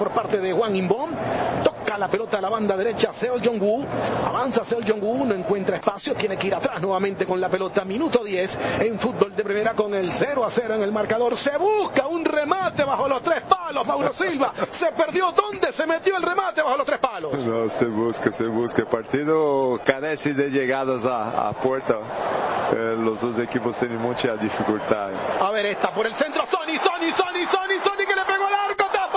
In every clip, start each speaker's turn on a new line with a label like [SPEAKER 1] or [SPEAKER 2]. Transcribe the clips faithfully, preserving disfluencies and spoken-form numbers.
[SPEAKER 1] por parte de Hwang In-beom. Toca la pelota a la banda derecha Seo Jong-woo. Avanza Seo Jong-woo, no encuentra espacio, tiene que ir atrás nuevamente con la pelota. Minuto diez en fútbol de primera con el cero a cero en el marcador. Se busca un remate bajo los tres palos. Mauro Silva se perdió. ¿Dónde se metió el remate bajo los tres palos?
[SPEAKER 2] No, se busca, se busca. El partido carece de llegadas a, a puerta. Eh, los dos equipos tienen mucha dificultad.
[SPEAKER 1] A ver, esta por el centro. Sonny, Sonny, Sonny, Sonny, Sonny que le pegó al arco. ¡Tapó!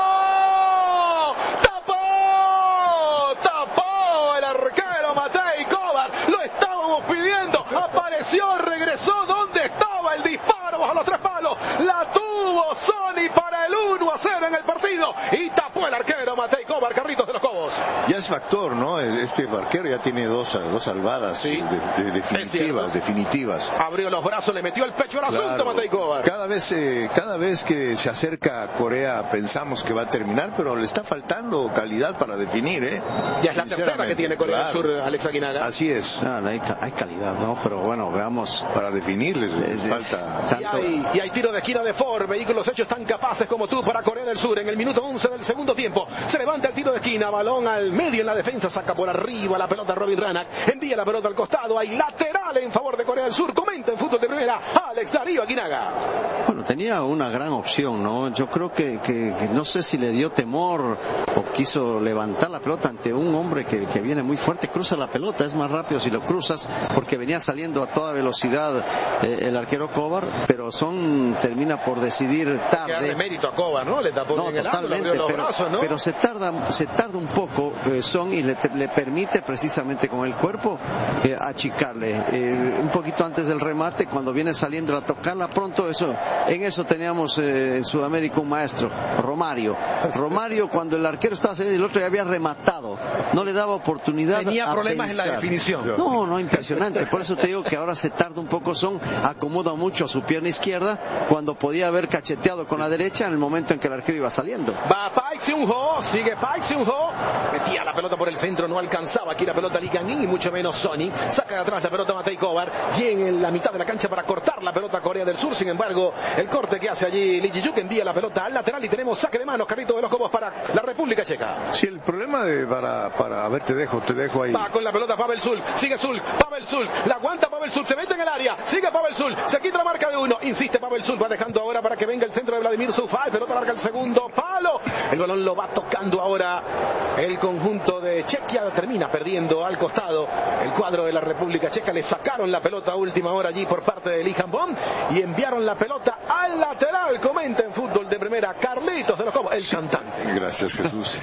[SPEAKER 1] ¡Tapó! ¡Tapó! El arquero Matej Kovar. Lo estábamos pidiendo. Apareció, regresó. ¿Dónde estaba el disparo bajo los tres palos? La tuvo Sonny para el uno a cero en el partido. Y tapó el arquero Matej Kovar, Carritos de los Cobos.
[SPEAKER 3] Ya es factor, ¿no? Este arquero ya tiene dos, dos salvadas, sí, de, de, definitivas, definitivas.
[SPEAKER 1] Abrió los brazos, le metió el pecho al
[SPEAKER 3] claro.
[SPEAKER 1] asunto Matej Kovar.
[SPEAKER 3] Cada vez, eh, cada vez que se acerca a Corea pensamos que va a terminar, pero le está faltando calidad para definir, ¿eh?
[SPEAKER 1] Ya es la tercera que tiene Corea
[SPEAKER 3] claro.
[SPEAKER 1] del Sur, Alex Aguinaga.
[SPEAKER 3] Así es.
[SPEAKER 4] Ah, hay, hay calidad, ¿no? Pero bueno, veamos.
[SPEAKER 3] Para definirles les falta.
[SPEAKER 1] Tanto... Y, hay, y hay tiro de esquina de Ford. Vehículos hechos tan capaces como tú para Corea del Sur. En el minuto once del segundo tiempo se levanta el tiro de esquina. Balón al medio en la defensa. Saca por arriba la pelota Robin Ranak. Envía la pelota al costado. Hay lateral en favor de Corea del Sur. Comenta en fútbol de primera Alex Darío Aguinaga.
[SPEAKER 4] Bueno, tenía una gran opción, ¿no? Yo creo que, que, que no sé si le dio temor o quiso levantar la pelota ante un hombre que, que viene muy fuerte. Cruza la pelota. Es más rápido si lo cruzas porque venía saliendo a toda velocidad eh, el arquero Kovar, pero Son termina por decidir tarde.
[SPEAKER 1] Darle mérito a Kovar, ¿no? Le tapó
[SPEAKER 4] no,
[SPEAKER 1] bien el ángulo,
[SPEAKER 4] totalmente,
[SPEAKER 1] abrió los
[SPEAKER 4] pero,
[SPEAKER 1] brazos, ¿no?
[SPEAKER 4] pero se tarda, se tarda un poco eh, Son y le, le permite precisamente con el cuerpo eh, achicarle eh, un poquito antes del remate, cuando viene saliendo a tocarla pronto. Eso, en eso teníamos eh, en Sudamérica un maestro, Romario. Romario, cuando el arquero estaba saliendo y el otro ya había rematado, no le daba oportunidad.
[SPEAKER 1] Tenía
[SPEAKER 4] a
[SPEAKER 1] problemas
[SPEAKER 4] pensar.
[SPEAKER 1] en la definición.
[SPEAKER 4] No, no, impresionante. Por eso te digo que ahora se tarda un poco. Son acomoda mucho a su pierna izquierda cuando podía haber cacheteado con la derecha en el momento en que el arquero iba saliendo.
[SPEAKER 1] Va Park Seung-ho, sigue Park Seung-ho, metía la pelota por el centro, no alcanzaba aquí la pelota Lee Kang-in y mucho menos Sonny. Saca de atrás la pelota Matej Kovar, bien en la mitad de la cancha para cortar la pelota a Corea del Sur. Sin embargo, el corte que hace allí Lee Ji-yuk envía la pelota al lateral y tenemos saque de manos, Carrito de los Cobos para la República Checa.
[SPEAKER 3] Sí, el problema de para, para, a ver, te dejo, te dejo ahí.
[SPEAKER 1] Va con la pelota Pavel Sulk, sigue Sulk, Pavel Sulk, la aguanta Pavel Sulk, se mete en el área, sigue Pavel Sulk, se quita la marca de uno, insiste Pavel Sulk, va dejando ahora para que venga el centro de Vladimir Zufal, pelota larga al segundo palo, el balón lo va tocando ahora el conjunto de Chequia, termina perdiendo al costado el cuadro de la República Checa. Le sacaron la pelota a última hora allí por parte de Lee Han-beom y enviaron la pelota al lateral. Comenta en fútbol de primera Carlitos de los Cobos, el sí, cantante.
[SPEAKER 3] Gracias, Jesús.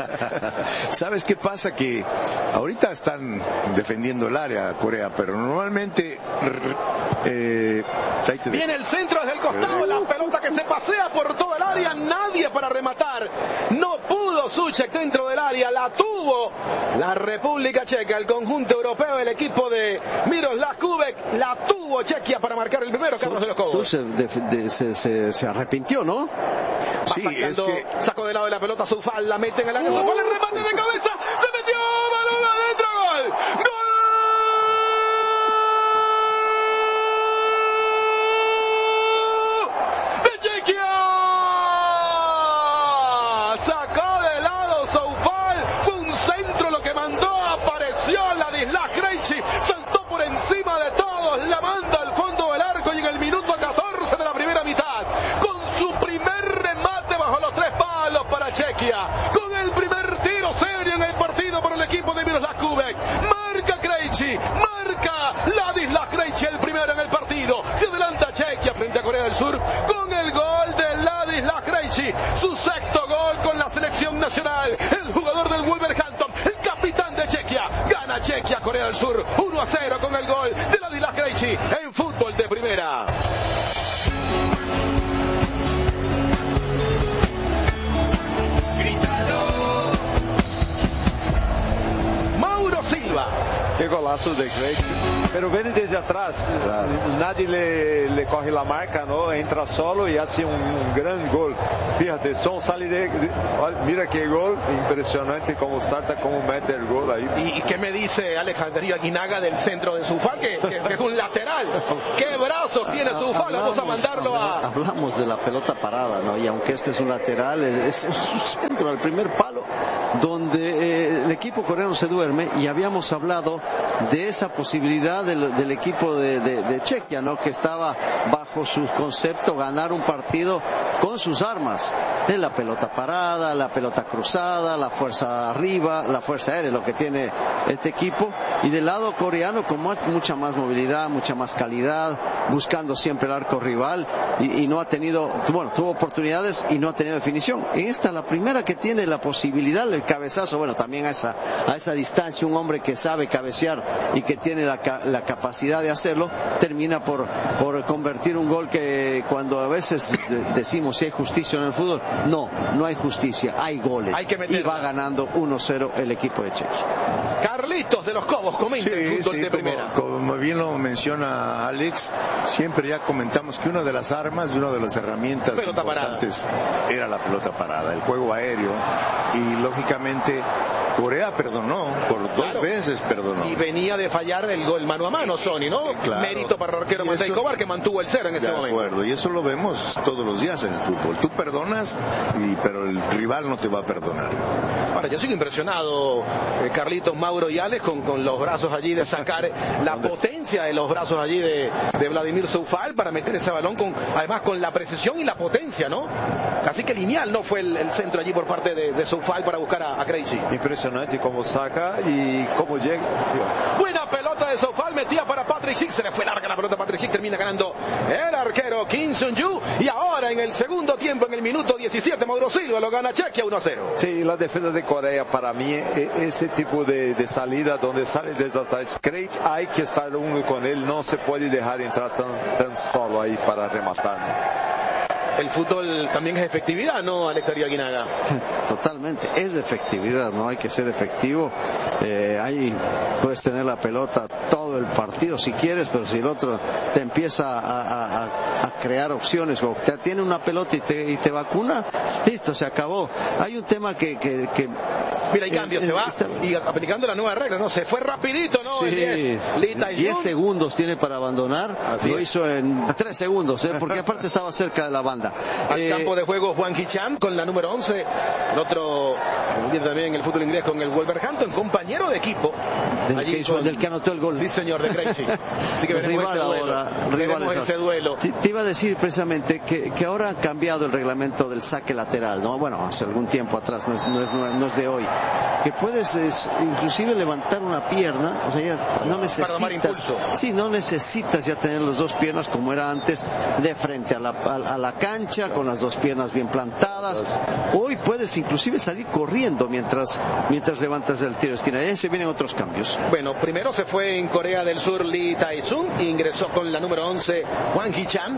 [SPEAKER 3] ¿Sabes qué pasa? Que ahorita están defendiendo el área Corea, pero normalmente eh,
[SPEAKER 1] viene el centro desde el costado, la pelota que se pasea por todo el área, nadie para rematar, no pudo Souček dentro del área, la tuvo la República Checa, el conjunto europeo, el equipo de Miroslav Kubek, la tuvo Chequia para marcar el primero. Carlos de los Cobos.
[SPEAKER 4] Souček se, se, se arrepintió, ¿no?
[SPEAKER 1] Va
[SPEAKER 3] sí,
[SPEAKER 1] sacando,
[SPEAKER 3] es que...
[SPEAKER 1] sacó de lado de la pelota Zufal, la mete en el área, Zufal, el remate de cabeza, se metió, balón adentro, gol, gol. Sacó de lado Zufal, fue un centro lo que mandó, apareció Ladislas Krejci, saltó por encima de todos, la manda al fondo del arco y en el minuto catorce de la primera mitad, con su primer remate bajo los tres palos para Chequia, con el primer tiro serio en el partido por el equipo de Miroslav Kubek, marca Krejci, marca Ladislas Krejci el primero en el partido, se adelanta Chequia frente a Corea del Sur con el gol de Ladislas Krejci, su sexto gol con la selección nacional, el jugador del Wolverhampton, el capitán de Chequia, gana Chequia Corea del Sur uno a cero con el gol de Ladislas Krejci en fútbol de primera. Mauro Silva.
[SPEAKER 2] Qué golazo de Krejci. Pero viene desde atrás, claro. Nadie le, le coge la marca, ¿no? Entra solo y hace un, un gran gol. Fíjate, Son sale de, de... Mira qué gol, impresionante cómo salta, cómo mete el gol ahí.
[SPEAKER 1] ¿Y, y qué me dice Alejandro Aguinaga del centro de Zufal? Que, que, que es un lateral. ¿Qué brazos tiene Zufal? Vamos a mandar Carlo A.
[SPEAKER 4] Hablamos de la pelota parada, ¿no? Y aunque este es un lateral, es un centro al primer palo, donde eh, el equipo coreano se duerme, y habíamos hablado de esa posibilidad del, del equipo de, de, de Chequia, ¿no? Que estaba bajo su concepto ganar un partido con sus armas, de la pelota parada, la pelota cruzada, la fuerza arriba, la fuerza aérea, lo que tiene este equipo, y del lado coreano con mucha más movilidad, mucha más calidad, buscando siempre el arco rival, y, y no ha tenido, bueno, tuvo oportunidades y no ha tenido definición. En esta, la primera que tiene la posibilidad, el cabezazo, bueno, también a esa, a esa distancia, un hombre que sabe cabecear y que tiene la, la capacidad de hacerlo, termina por, por convertir un gol que cuando a veces decimos si hay justicia en el fútbol, no, no hay justicia, hay goles.
[SPEAKER 1] Hay que meterla.
[SPEAKER 4] Y va ganando uno cero el equipo de Chequia.
[SPEAKER 1] Carlitos de los Cobos, comenta el
[SPEAKER 3] Sí,
[SPEAKER 1] fútbol
[SPEAKER 3] sí,
[SPEAKER 1] de
[SPEAKER 3] como,
[SPEAKER 1] primera.
[SPEAKER 3] como bien lo menciona Alex, siempre ya comentamos que una de las armas y una de las herramientas
[SPEAKER 1] Pelota
[SPEAKER 3] importantes parada. Era la pelota parada, el juego aéreo, y lógicamente Corea perdonó, por dos
[SPEAKER 1] Claro.
[SPEAKER 3] veces perdonó.
[SPEAKER 1] Y venía de fallar el gol mano a mano, Sony, ¿no?
[SPEAKER 3] Claro.
[SPEAKER 1] Mérito para el arquero
[SPEAKER 3] Y
[SPEAKER 1] Matej
[SPEAKER 3] eso-
[SPEAKER 1] Kovar, que mantuvo el cero en ese
[SPEAKER 3] De
[SPEAKER 1] momento.
[SPEAKER 3] acuerdo, y eso lo vemos todos los días en el fútbol. Tú perdonas, y, pero el rival no te va a perdonar.
[SPEAKER 1] Ahora, yo sigo impresionado, eh, Carlitos, Mauro y Alex, con, con los brazos allí de sacar eh, la potencia de los brazos allí de, de Vladimir Soufal para meter ese balón, con además con la precisión y la potencia, ¿no? Casi que lineal, ¿no? Fue el, el centro allí por parte de, de Soufal para buscar a, a Krejci.
[SPEAKER 2] Impresionante cómo saca y cómo llega.
[SPEAKER 1] Buena pelota de Soufal, metía para Patrick Schick, se le fue larga la pelota a Patrick Schick, termina ganando el arquero Kim Sun-yu, y ahora en el segundo tiempo, en el minuto diecisiete, Mauro Silva lo gana Chequia uno a cero.
[SPEAKER 2] Sí, la defensa de Corea para mí, e- ese tipo de, de salida donde sale desde atrás, Krejci, hay que estar uno con él, no se puede dejar entrar tan, tan solo ahí para rematar, ¿no?
[SPEAKER 1] El fútbol también es efectividad, ¿no, Alex Darío Aguinaga?
[SPEAKER 4] Totalmente, es de efectividad, no hay que ser efectivo. Eh, ahí puedes tener la pelota todo el partido si quieres, pero si el otro te empieza a, a, a crear opciones, o te tiene una pelota y te, y te vacuna, listo, se acabó. Hay un tema que... que, que
[SPEAKER 1] Mira, hay cambio,
[SPEAKER 4] eh,
[SPEAKER 1] se va
[SPEAKER 4] esta-
[SPEAKER 1] y aplicando la nueva regla, ¿no? Se fue rapidito, ¿no? El
[SPEAKER 4] Sí,
[SPEAKER 1] diez, Lee Tai-jung.
[SPEAKER 4] diez segundos tiene para abandonar,
[SPEAKER 1] Así
[SPEAKER 4] lo
[SPEAKER 1] es.
[SPEAKER 4] hizo en tres segundos, ¿eh? Porque aparte estaba cerca de la banda.
[SPEAKER 1] Al
[SPEAKER 4] Eh,
[SPEAKER 1] campo de juego Juan Hichan con la número once, el otro que viene también en el fútbol inglés con el Wolverhampton, compañero de equipo
[SPEAKER 4] del,
[SPEAKER 1] allí
[SPEAKER 4] que hizo-
[SPEAKER 1] con-
[SPEAKER 4] del que anotó el gol.
[SPEAKER 1] Sí, señor, de Krejci. Así que veremos
[SPEAKER 4] Rival
[SPEAKER 1] ese duelo.
[SPEAKER 4] ahora,
[SPEAKER 1] veremos
[SPEAKER 4] rival
[SPEAKER 1] ese duelo.
[SPEAKER 4] Te, te iba a decir precisamente que, que ahora han cambiado el reglamento del saque lateral, ¿no? Bueno, hace algún tiempo atrás, no es, no es, no es de hoy. Que puedes es, inclusive levantar una pierna, o sea, ya no
[SPEAKER 1] Para tomar
[SPEAKER 4] necesitas,
[SPEAKER 1] impulso.
[SPEAKER 4] sí, no necesitas ya tener las dos piernas como era antes, de frente a la, a, a la cancha, con las dos piernas bien plantadas. Hoy puedes inclusive salir corriendo mientras, mientras levantas el tiro de esquina. Ahí se vienen otros cambios.
[SPEAKER 1] Bueno, primero se fue en Corea del Sur Lee Tai-jung, ingresó con la número once Juan Hichan.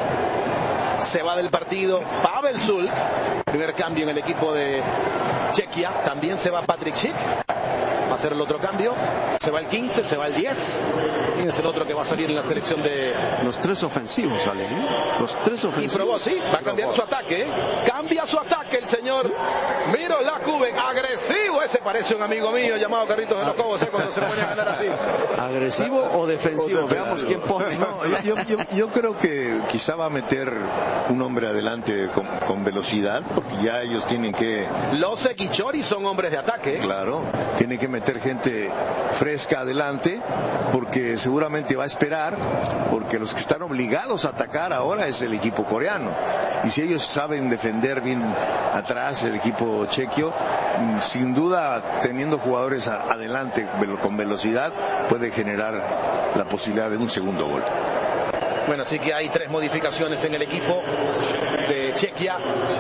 [SPEAKER 1] Se va del partido Pavel Sulk, primer cambio en el equipo de Chequia. También se va Patrick Schick, va a hacer el otro cambio. Se va el quince, se va el diez. ¿Quién es el otro que va a salir en la selección de...?
[SPEAKER 4] Los tres ofensivos, ¿vale? ¿Eh? Los tres
[SPEAKER 1] Y
[SPEAKER 4] ofensivos.
[SPEAKER 1] probó, sí, va a cambiar su ataque, ¿eh? Cambia su ataque el señor Miro Lakuben, agresivo, ese parece un amigo mío llamado Carlitos de los Cobos, ¿eh? Cuando se le pone a ganar así.
[SPEAKER 4] ¿Agresivo o defensivo?
[SPEAKER 3] O defensivo.
[SPEAKER 4] Veamos quién pone.
[SPEAKER 3] No, yo, yo, yo creo que quizá va a meter un hombre adelante con, con velocidad, porque ya ellos tienen que,
[SPEAKER 1] Losek y Chori son hombres de ataque, ¿eh?
[SPEAKER 3] claro, tienen que meter gente fresca adelante, porque seguramente va a esperar, porque los que están obligados a atacar ahora es el equipo coreano, y si ellos saben defender bien atrás el equipo chequio, mm, sin duda teniendo jugadores a- adelante velo- con velocidad puede generar la posibilidad de un segundo gol.
[SPEAKER 1] Bueno, así que hay tres modificaciones en el equipo de Chequia.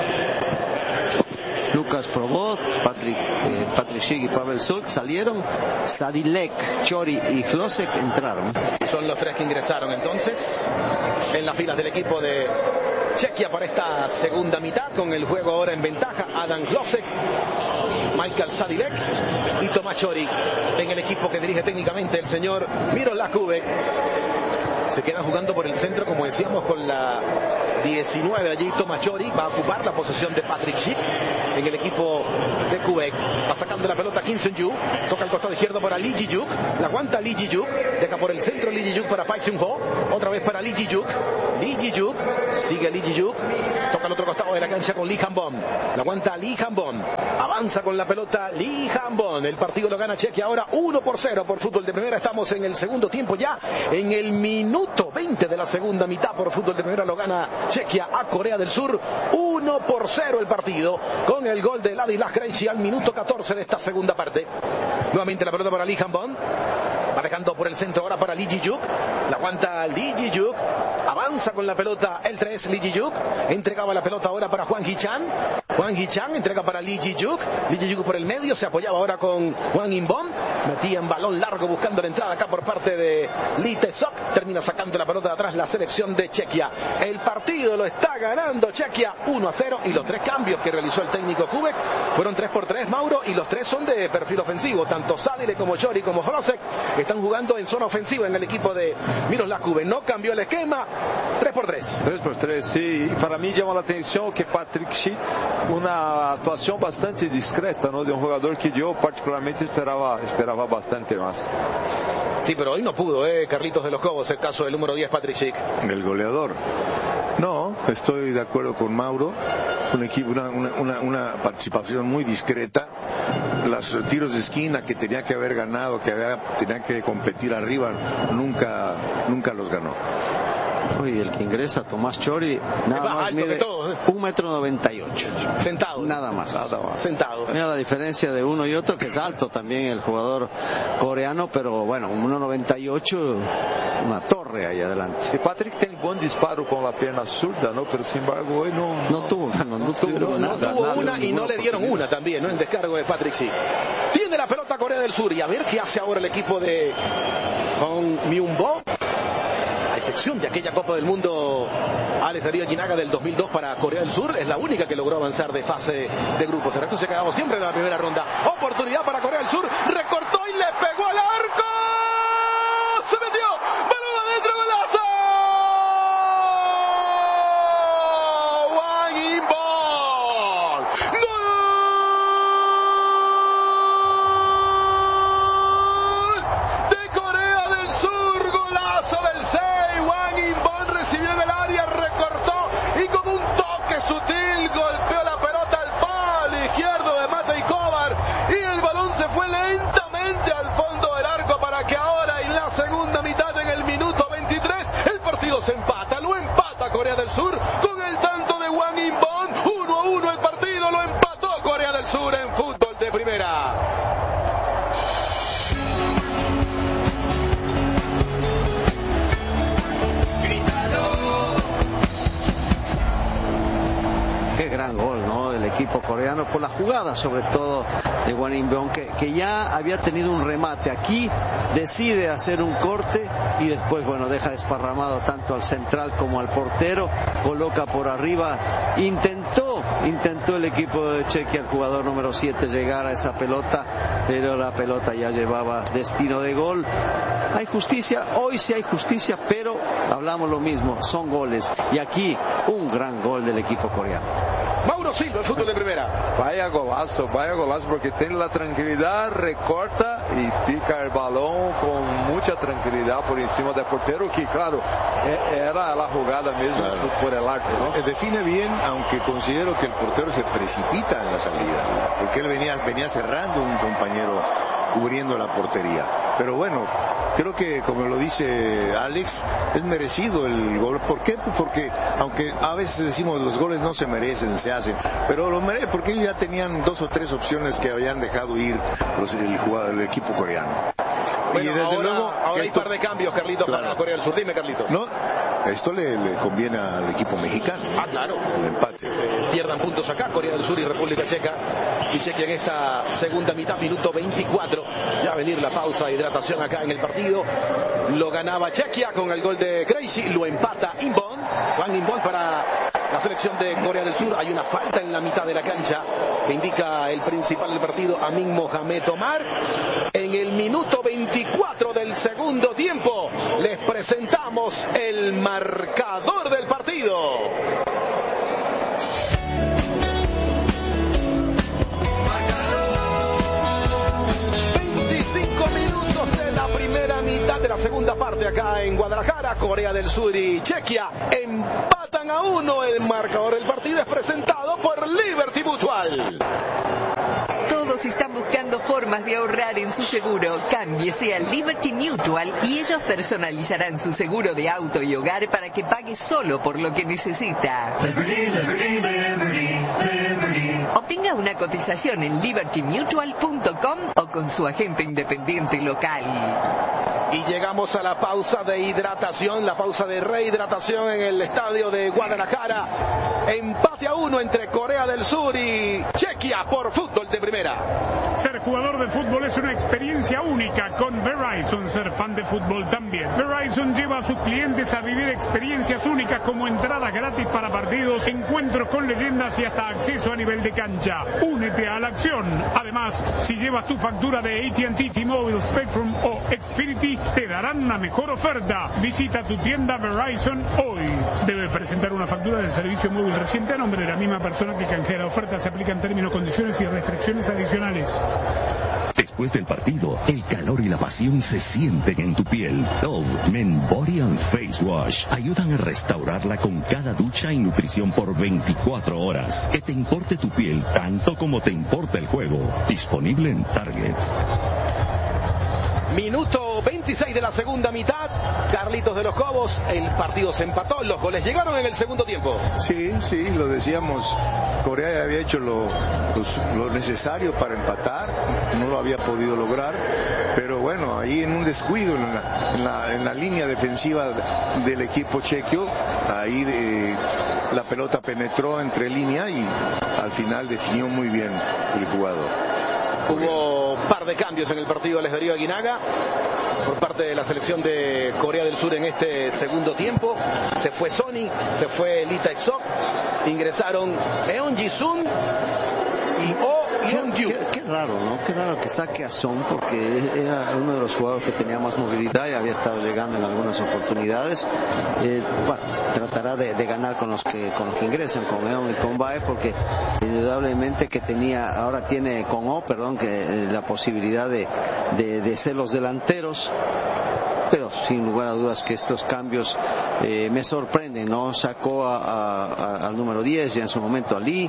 [SPEAKER 4] Lucas Probot, Patrick, eh, Patrick Schick y Pavel Sulk salieron. Sadilek, Chori y Klosek entraron.
[SPEAKER 1] Son los tres que ingresaron entonces en las filas del equipo de Chequia para esta segunda mitad, con el juego ahora en ventaja. Adam Klosek, Michael Sadilek y Tomás Chori en el equipo que dirige técnicamente el señor Miro Lakuben. Se quedan jugando por el centro, como decíamos, con la diecinueve. Allí Thomas Chori va a ocupar la posesión de Patrick Schick en el equipo de Quebec. Va sacando la pelota Kim Seung-ju. Toca al costado izquierdo para Lee Ji-juk. La aguanta Lee Ji-juk. Deja por el centro Lee Ji-juk para Park Seung-ho. Otra vez para Lee Ji-juk. Lee Ji-juk. Sigue Lee Ji-juk. Toca al otro costado de la cancha con Lee Han-bon. La aguanta Lee Han-bon. Avanza con la pelota Lee Han-bon. El partido lo gana Chequia ahora uno por cero por Fútbol de Primera. Estamos en el segundo tiempo ya. En el minuto veinte de la segunda mitad por Fútbol de Primera lo gana Chequia a Corea del Sur. uno por cero el partido. Con el gol de Ladislas Krejci al minuto catorce de esta segunda parte. Nuevamente la pelota para Lee Han-bon. Va dejando por el centro ahora para Lee Ji-juk. La aguanta Lee Ji-juk. Avanza con la pelota el tres Lee Ji-juk. Entregaba la pelota ahora para Hwang Hee-chan. Hwang Hee-chan entrega para Lee Ji-juk. Lee Ji-juk por el medio. Se apoyaba ahora con Hwang In-bom. Metía en balón largo buscando la entrada acá por parte de Lee Tae-sok. Termina sacando la pelota de atrás la selección de Chequia. El partido lo está ganando Chequia uno a cero. Y los tres cambios que realizó el técnico Kubek fueron tres por tres, Mauro. Y los tres son de perfil ofensivo. Tanto Sadile como Chori como Hrosek están jugando en zona ofensiva en el equipo de Miroslav Kubek. No cambió el esquema. tres por tres.
[SPEAKER 2] tres por tres, sí. Para mí llama la atención que Patrick Schick, una actuación bastante discreta, ¿no? De un jugador que yo particularmente esperaba, esperaba bastante más.
[SPEAKER 1] Sí, pero hoy no pudo, ¿eh? Carlitos de los Cobos, el caso del número diez, Patrick Schick.
[SPEAKER 3] El goleador. No, estoy de acuerdo con Mauro. Un equipo, una, una, una participación muy discreta. Los tiros de esquina que tenía que haber ganado, que había, tenía que competir arriba, nunca, nunca los ganó.
[SPEAKER 4] Uy, el que ingresa, Tomás Chori, nada más, más mide todo, ¿eh? un metro noventa y ocho.
[SPEAKER 1] Sentado.
[SPEAKER 4] Nada más.
[SPEAKER 1] Nada más. Sentado.
[SPEAKER 4] Mira la diferencia de uno y otro, que es alto también el jugador coreano, pero bueno, uno noventa y ocho, una torre ahí adelante.
[SPEAKER 2] Y Patrick tiene buen disparo con la pierna zurda, ¿no? Pero sin embargo hoy no...
[SPEAKER 4] No tuvo, no, no tuvo
[SPEAKER 1] no,
[SPEAKER 4] nada.
[SPEAKER 1] No tuvo
[SPEAKER 4] nada,
[SPEAKER 1] una y no le dieron partido. Una también, ¿no? En descargo de Patrick Schick. Tiene la pelota Corea del Sur y a ver qué hace ahora el equipo de Hong Myung-bo. A excepción de aquella Copa del Mundo Alex Darío Ginaga del dos mil dos para Corea del Sur, es la única que logró avanzar de fase de grupos. El resto se quedaba siempre en la primera ronda. Oportunidad para Corea del Sur, recortó y le pegó al arco. Se metió, balón adentro, golazo. Hwang In-bom. Gol de Corea del Sur, golazo del seis. Hwang In-bom recibió en el área, recortó y con un toque sutil golpeó la pelota al palo izquierdo de Matej Kovar y el balón se fue lentamente al fondo del arco para que ahora en la segunda mitad, en el minuto veintitrés, el partido se empata, lo empata Corea del Sur con el tanto de Hwang In-bom. Uno a uno el partido, lo empató Corea del Sur en Fútbol de Primera.
[SPEAKER 4] Qué gran gol, ¿no? Del equipo coreano, por la jugada sobre todo de Hwang In-bom, que, que ya había tenido un remate. Aquí decide hacer un corte y después, bueno, deja desparramado tanto al central como al portero, coloca por arriba. Intentó, intentó el equipo de Chequia, el jugador número siete, llegar a esa pelota, pero la pelota ya llevaba destino de gol. Hay justicia, hoy sí hay justicia, pero hablamos lo mismo, son goles. Y aquí un gran gol del equipo coreano.
[SPEAKER 1] Mauro Silva, el Fútbol de Primera.
[SPEAKER 2] Vaya golazo, vaya golazo, porque tiene la tranquilidad, recorta y pica el balón con mucha tranquilidad por encima del portero, que claro, era la jugada mismo, claro, por el arco, ¿no?
[SPEAKER 3] Define bien, aunque considero que el portero se precipita en la salida, porque él venía, venía cerrando un compañero cubriendo la portería. Pero bueno, creo que como lo dice Alex, es merecido el gol. ¿Por qué? Porque aunque a veces decimos los goles no se merecen, se hacen, pero lo merece porque ellos ya tenían dos o tres opciones que habían dejado ir los, el, jugador, el equipo coreano.
[SPEAKER 1] Bueno, y desde ahora, luego ahora hay un par de cambios, Carlitos, claro, para Corea del Sur. Dime, Carlitos.
[SPEAKER 3] No, esto le, le conviene al equipo mexicano.
[SPEAKER 1] Ah, claro.
[SPEAKER 3] El empate.
[SPEAKER 1] Se pierdan puntos acá, Corea del Sur y República Checa. Y Chequia en esta segunda mitad, minuto veinticuatro. Ya va a venir la pausa de hidratación acá en el partido. Lo ganaba Chequia con el gol de Krejci. Lo empata In-bom. Hwang In-bom para la selección de Corea del Sur. Hay una falta en la mitad de la cancha que indica el principal del partido, Amin Mohamed Omar. En el minuto veinticuatro del segundo tiempo les presentamos el marcador del partido. veinticinco minutos de la primera mitad de la segunda parte acá en Guadalajara. Corea del Sur y Chequia empatan a uno. El marcador del partido es presentado por Liberty Mutual.
[SPEAKER 5] Todos están buscando formas de ahorrar en su seguro. Cámbiese a Liberty Mutual y ellos personalizarán su seguro de auto y hogar para que pague solo por lo que necesita.
[SPEAKER 6] Liberty, Liberty, Liberty, Liberty.
[SPEAKER 5] Obtenga una cotización en liberty mutual punto com o con su agente independiente local.
[SPEAKER 1] Y llegamos a la pausa de hidratación, la pausa de rehidratación en el estadio de Guadalajara. Empate a uno entre Corea del Sur y Chequia por fútbol de primera.
[SPEAKER 7] Ser jugador de fútbol es una experiencia única con Verizon. Ser fan de fútbol también. Verizon lleva a sus clientes a vivir experiencias únicas como entradas gratis para partidos, encuentros con leyendas y hasta acceso a nivel de cancha. Únete a la acción. Además, si llevas tu factura de A T and T, T-Mobile, Spectrum o Xfinity, te darán una mejor oferta. Visita tu tienda Verizon hoy. Debes presentar una factura del servicio móvil reciente a nombre de la misma persona que canjea la oferta. Se aplican términos, condiciones y restricciones adicionales.
[SPEAKER 8] Después del partido, el calor y la pasión se sienten en tu piel. Dove Men Body and Face Wash ayudan a restaurarla con cada ducha y nutrición por veinticuatro horas. Que te importe tu piel tanto como te importa el juego. Disponible en Target.
[SPEAKER 1] Minuto veintiséis de la segunda mitad. Carlitos de los Cobos, el partido se empató, los goles llegaron en el segundo tiempo.
[SPEAKER 3] Sí, sí, lo decíamos, Corea había hecho lo, lo, lo necesario para empatar, no lo había podido lograr, pero bueno, ahí en un descuido en la, en la, en la línea defensiva del equipo chequio, ahí de, la pelota penetró entre línea y al final definió muy bien el jugador.
[SPEAKER 1] Hubo un par de cambios en el partido, les daría Aguinaga por parte de la selección de Corea del Sur en este segundo tiempo. Se fue Sony, se fue Lee Tae-sok, ingresaron Eon Ji-sun y Oh Yeon-gyu.
[SPEAKER 4] Qué, qué raro, ¿no? Qué raro que saque a Son, porque era uno de los jugadores que tenía más movilidad y había estado llegando en algunas oportunidades. Eh, bueno, tratará de, de ganar con los que con los que ingresen, con Eon y con Bae, porque indudablemente que tenía, ahora tiene con O, perdón, que eh, la posibilidad de, de, de ser los delanteros. Pero sin lugar a dudas que estos cambios eh, me sorprenden, ¿no? Sacó a, a, a, al número diez y en su momento a Lee,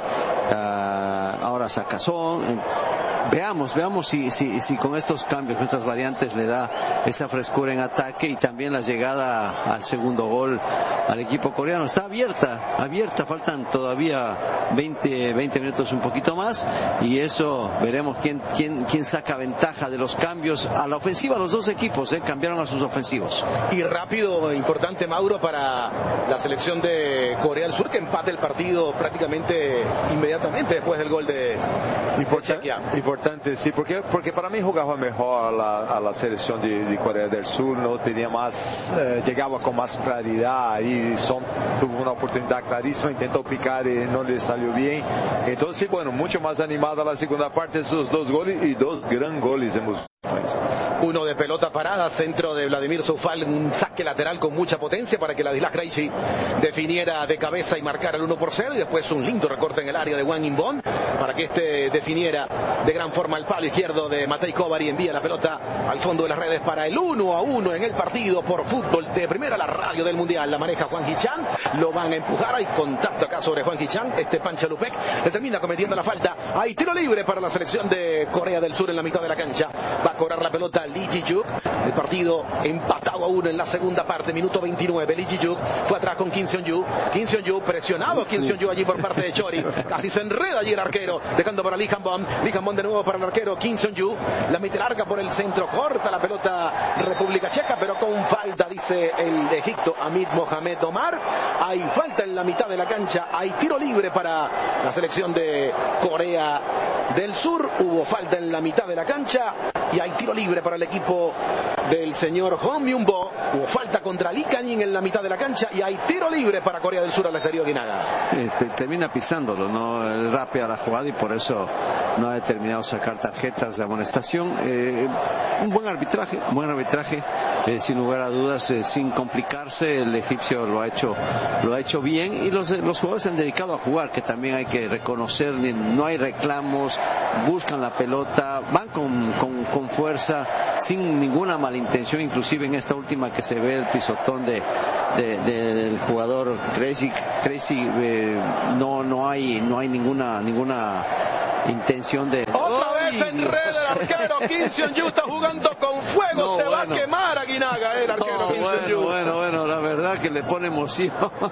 [SPEAKER 4] a, ahora saca a Son. Eh, veamos, veamos si, si, si con estos cambios, con estas variantes le da esa frescura en ataque y también la llegada al segundo gol al equipo coreano. Está abierta, abierta, faltan todavía veinte, veinte minutos, un poquito más, y eso veremos quién, quién, quién saca ventaja de los cambios a la ofensiva. Los dos equipos eh, cambiaron a sus ofensivos.
[SPEAKER 1] Y rápido, importante, Mauro, para la selección de Corea del Sur, que empate el partido prácticamente inmediatamente después del gol de, de Chequia.
[SPEAKER 2] Importante, sí, porque, porque para mí jugaba mejor a la, a la selección de, de Corea del Sur, no tenía más, eh, llegaba con más claridad y Son tuvo una oportunidad clarísima, intentó picar y no le salió bien. Entonces, bueno, mucho más animada la segunda parte, esos dos goles y dos gran goles hemos.
[SPEAKER 1] Uno de pelota parada, centro de Vladimir Soufal, un saque lateral con mucha potencia para que Ladislas Krejci definiera de cabeza y marcara el uno por cero, y después un lindo recorte en el área de Wang In-bon para que este definiera de gran forma el palo izquierdo de Matej Kovar y envía la pelota al fondo de las redes para el uno a uno en el partido por fútbol de primera, la radio del mundial. La maneja Juan Hichan, lo van a empujar, hay contacto acá sobre Juan Hichan, este Pancha Lupek le termina cometiendo la falta, hay tiro libre para la selección de Corea del Sur en la mitad de la cancha, va a cobrar la pelota Lee Ji-juk. El partido empatado a uno en la segunda parte, minuto veintinueve. Lee Ji-juk fue atrás con Kim Seon-yu. Kim Seon-yu presionado, Kim Seon-yu allí por parte de Chori. Casi se enreda allí el arquero, dejando para Lee Han-bon. Lee Han-bon de nuevo para el arquero Kim Seon-yu. La mete larga por el centro, corta la pelota República Checa, pero con falta, dice el de Egipto, Amin Mohamed Omar. Hay falta en la mitad de la cancha, hay tiro libre para la selección de Corea del Sur. Hubo falta en la mitad de la cancha y hay tiro libre para el equipo del señor Hong Myung-bo. Hubo falta contra Lee Kang-in en la mitad de la cancha y hay tiro libre para Corea del Sur al exterior Guinaga.
[SPEAKER 4] Eh, termina pisándolo, no rápida la jugada y por eso no ha determinado sacar tarjetas de amonestación. Eh, un buen arbitraje, un buen arbitraje, eh, sin lugar a dudas, eh, sin complicarse. El egipcio lo ha hecho, lo ha hecho bien y los, los jugadores se han dedicado a jugar, que también hay que reconocer. No hay reclamos, buscan la pelota, van con, con, con fuerza, sin ninguna mala intención. Inclusive en esta última que se ve el pisotón de, de, de del jugador Crazy, Crazy eh, no no hay no hay ninguna ninguna intención de...
[SPEAKER 1] Otra vez enreda el arquero Kim Seon-ju, está jugando con fuego, no, se bueno. va a quemar a Guinaga el arquero no, Kim
[SPEAKER 4] bueno,
[SPEAKER 1] Seon-ju.
[SPEAKER 4] Bueno, bueno, la verdad que le pone emoción.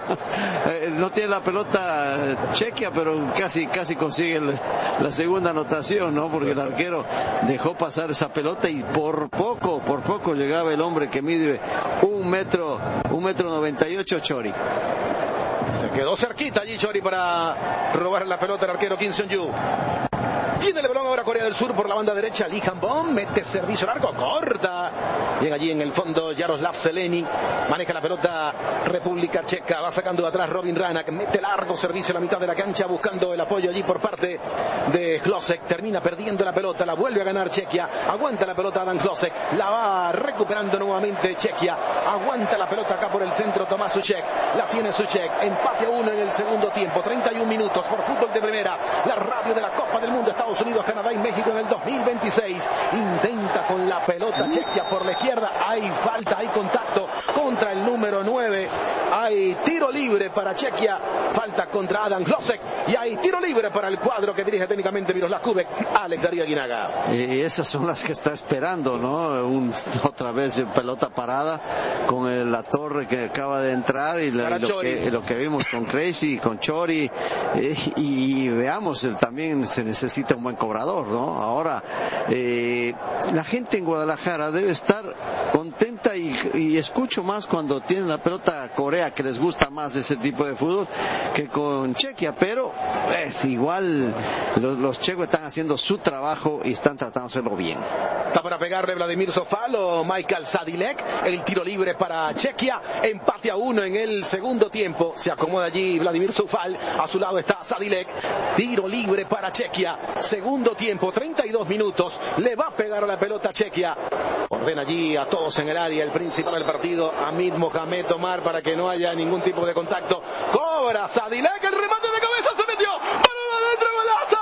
[SPEAKER 4] No tiene la pelota Chequia, pero casi casi consigue el, la segunda anotación, ¿no? Porque el arquero dejó pasar esa pelota y por poco, por poco llegaba el hombre que mide un metro, un metro noventa y ocho, Chori.
[SPEAKER 1] Se quedó cerquita allí Chori para robar la pelota al arquero Kim Seon-ju. Tiene el balón ahora Corea del Sur por la banda derecha. Lee Han-bon mete servicio largo, corta. Llega allí en el fondo Jaroslav Zeleny. Maneja la pelota República Checa. Va sacando de atrás Robin Ranak. Mete largo servicio a la mitad de la cancha buscando el apoyo allí por parte de Klosek. Termina perdiendo la pelota. La vuelve a ganar Chequia. Aguanta la pelota Adam Klosek. La va recuperando nuevamente Chequia. Aguanta la pelota acá por el centro Tomás Suchek. La tiene Suchek. Empate a uno en el segundo tiempo. treinta y un minutos por fútbol de primera. La radio de la Copa del Mundo. Estados Unidos, Canadá y México en el dos mil veintiséis. Intenta con la pelota Chequia por la izquierda. Hay falta, hay contacto contra el número nueve. Hay tiro libre para Chequia. Falta contra Adam Klosek. Y hay tiro libre para el cuadro que dirige técnicamente Miroslav Kubek, Alex Darío Aguinaga.
[SPEAKER 4] Y esas son las que está esperando, ¿no? Un, otra vez pelota parada con el, la torre que acaba de entrar y, la, y lo, que, lo que vimos con Crazy, con Chori. Eh, y, y veamos, el, también se necesita un buen cobrador, ¿no? Ahora, eh, la gente en Guadalajara debe estar contenta y, y escucho más cuando tienen la pelota Corea, que les gusta más ese tipo de fútbol que con Chequia, pero eh, igual los, los checos están haciendo su trabajo y están tratando de hacerlo bien.
[SPEAKER 1] Está para pegarle Vladimir Sofal o Michael Sadilek. El tiro libre para Chequia. Empate a uno en el segundo tiempo. Se acomoda allí Vladimir Sofal. A su lado está Sadilek. Tiro libre para Chequia. Segundo tiempo, treinta y dos minutos. Le va a pegar a la pelota Chequia. Ordena allí a todos en el área. El principal del partido, Hamid Mohamed Omar, para que no haya ningún tipo de contacto. Cobra Sadilek. El remate de cabeza se metió. Para adentro, golazo.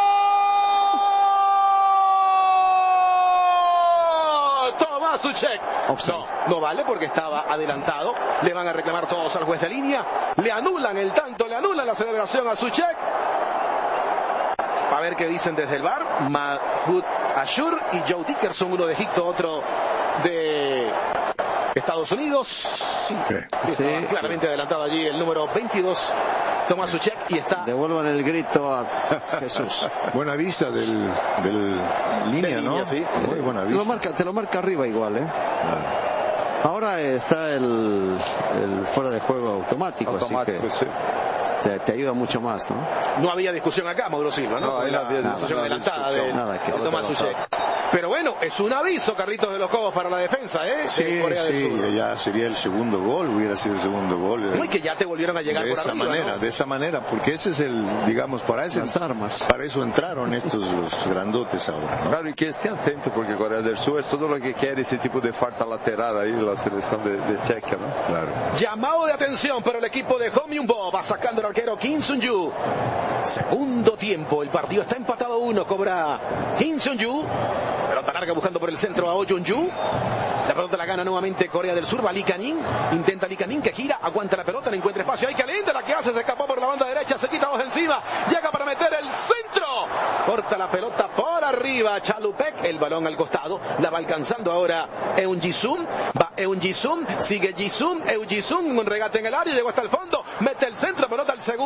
[SPEAKER 1] Tomás Suchek. No, no vale porque estaba adelantado. Le van a reclamar todos al juez de línea. Le anulan el tanto, le anulan la celebración a Suchek. A ver qué dicen desde el V A R. Mahmoud Ashur y Joe Dickerson, uno de Egipto, otro de Estados Unidos. Sí, sí. Claramente adelantado allí el número veintidós, Tomás Suchek, y está...
[SPEAKER 4] Devuelvan el grito a Jesús.
[SPEAKER 3] Buena vista del, del línea, de ¿no? Línea, sí. Muy buena vista.
[SPEAKER 4] Te lo marca, te lo marca arriba igual, ¿eh? Claro. Ahora está el, el fuera de juego automático, automático así que... Sí. Te, te ayuda mucho más, ¿no?
[SPEAKER 1] No había discusión acá, Mauro Silva, ¿no? No, hay la, la discusión adelantada de, de Tomás Suchek. Pero bueno, es un aviso, Carlitos de los Cobos, para la defensa, ¿eh?
[SPEAKER 3] Sí,
[SPEAKER 1] de Corea del
[SPEAKER 3] sí,
[SPEAKER 1] Sur.
[SPEAKER 3] Ya sería el segundo gol, hubiera sido el segundo gol.
[SPEAKER 1] Muy que ya te volvieron a llegar
[SPEAKER 3] de
[SPEAKER 1] por
[SPEAKER 3] esa
[SPEAKER 1] arriba,
[SPEAKER 3] manera,
[SPEAKER 1] ¿no?
[SPEAKER 3] De esa manera, porque ese es el, digamos, para ese,
[SPEAKER 4] las armas.
[SPEAKER 3] Para eso entraron estos los grandotes ahora, ¿no?
[SPEAKER 2] Claro, y que esté atento, porque Corea del Sur es todo lo que quiere ese tipo de falta lateral ahí, la selección de, de Chequia, ¿no?
[SPEAKER 3] Claro.
[SPEAKER 1] Llamado de atención, pero el equipo de Hong Myung-bo va sacando el arquero Kim Seon-ju. Segundo tiempo, el partido está empatado a uno, cobra Kim Seon-ju. Pelota larga buscando por el centro a Oh Jun-ju. La pelota la gana nuevamente Corea del Sur, va Lee Kang-in. Intenta Lee Kang-in que gira, aguanta la pelota, no encuentra espacio. Hay caliente la que hace, se escapó por la banda derecha, se quita dos encima. Llega para meter el centro. Corta la pelota por arriba Chalupek, el balón al costado. La va alcanzando ahora Eun Ji-sung. Va Eun Ji-sung, sigue Ji-sung, Eun Ji-sung, un regate en el área, llegó hasta el fondo. Mete el centro, pelota al segundo palo.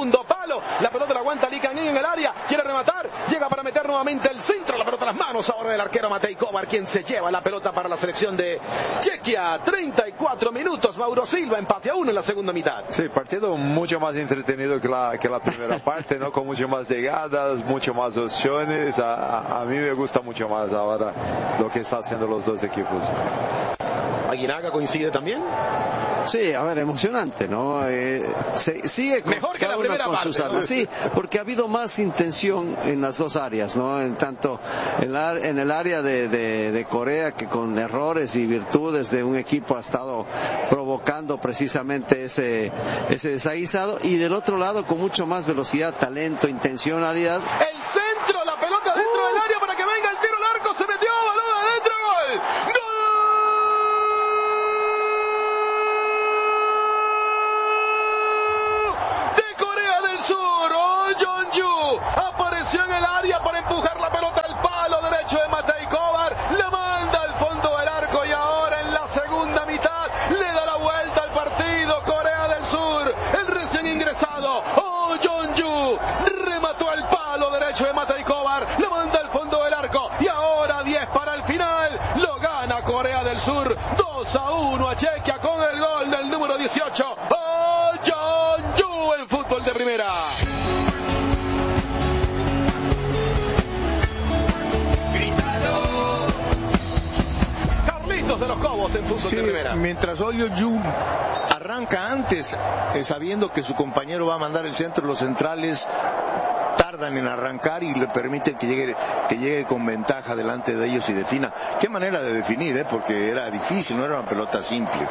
[SPEAKER 1] palo. La pelota la aguanta Lee Kang-in en el área. Quiere rematar. Llega para meter nuevamente el centro. La pelota a las manos ahora del arquero Matej Kovar, quien se lleva la pelota para la selección de Chequia. treinta y cuatro minutos. Mauro Silva, empate a uno en la segunda mitad.
[SPEAKER 2] Sí, partido mucho más entretenido que la, que la primera parte, ¿no? Con mucho más llegadas, mucho más opciones. A, a, a mí me gusta mucho más ahora lo que están haciendo los dos equipos.
[SPEAKER 1] ¿Aguinaga coincide también?
[SPEAKER 4] Sí, a ver, emocionante, ¿no? Eh, se, sigue con,
[SPEAKER 1] mejor que la primera
[SPEAKER 4] con
[SPEAKER 1] parte,
[SPEAKER 4] sus armas. Sí, porque ha habido más intención en las dos áreas, ¿no? En tanto en, la, en el área de, de, de Corea, que con errores y virtudes de un equipo ha estado provocando precisamente ese, ese desaguisado, y del otro lado con mucho más velocidad, talento, intencionalidad.
[SPEAKER 1] El centro, la pelota dentro uh. del área para que venga el tiro al arco, se metió, balón adentro, gol. ¡Gol! Apareció en el área para empujar la pelota al palo derecho de Matej Kovar, la manda al fondo del arco y ahora en la segunda mitad le da la vuelta al partido Corea del Sur. El recién ingresado Oh Jong-ju remató al palo derecho de Matej Kovar, la manda al fondo del arco y ahora diez para el final. Lo gana Corea del Sur dos a uno a Chequia con el gol del número dieciocho Oh Jong-ju en fútbol de primera. De los Cobos en fútbol
[SPEAKER 3] sí,
[SPEAKER 1] de primera.
[SPEAKER 3] Mientras Oh Jong-ju arranca antes, eh, sabiendo que su compañero va a mandar el centro, los centrales tardan en arrancar y le permiten que llegue, que llegue con ventaja delante de ellos y defina. Qué manera de definir, ¿eh? Porque era difícil, no era una pelota simple.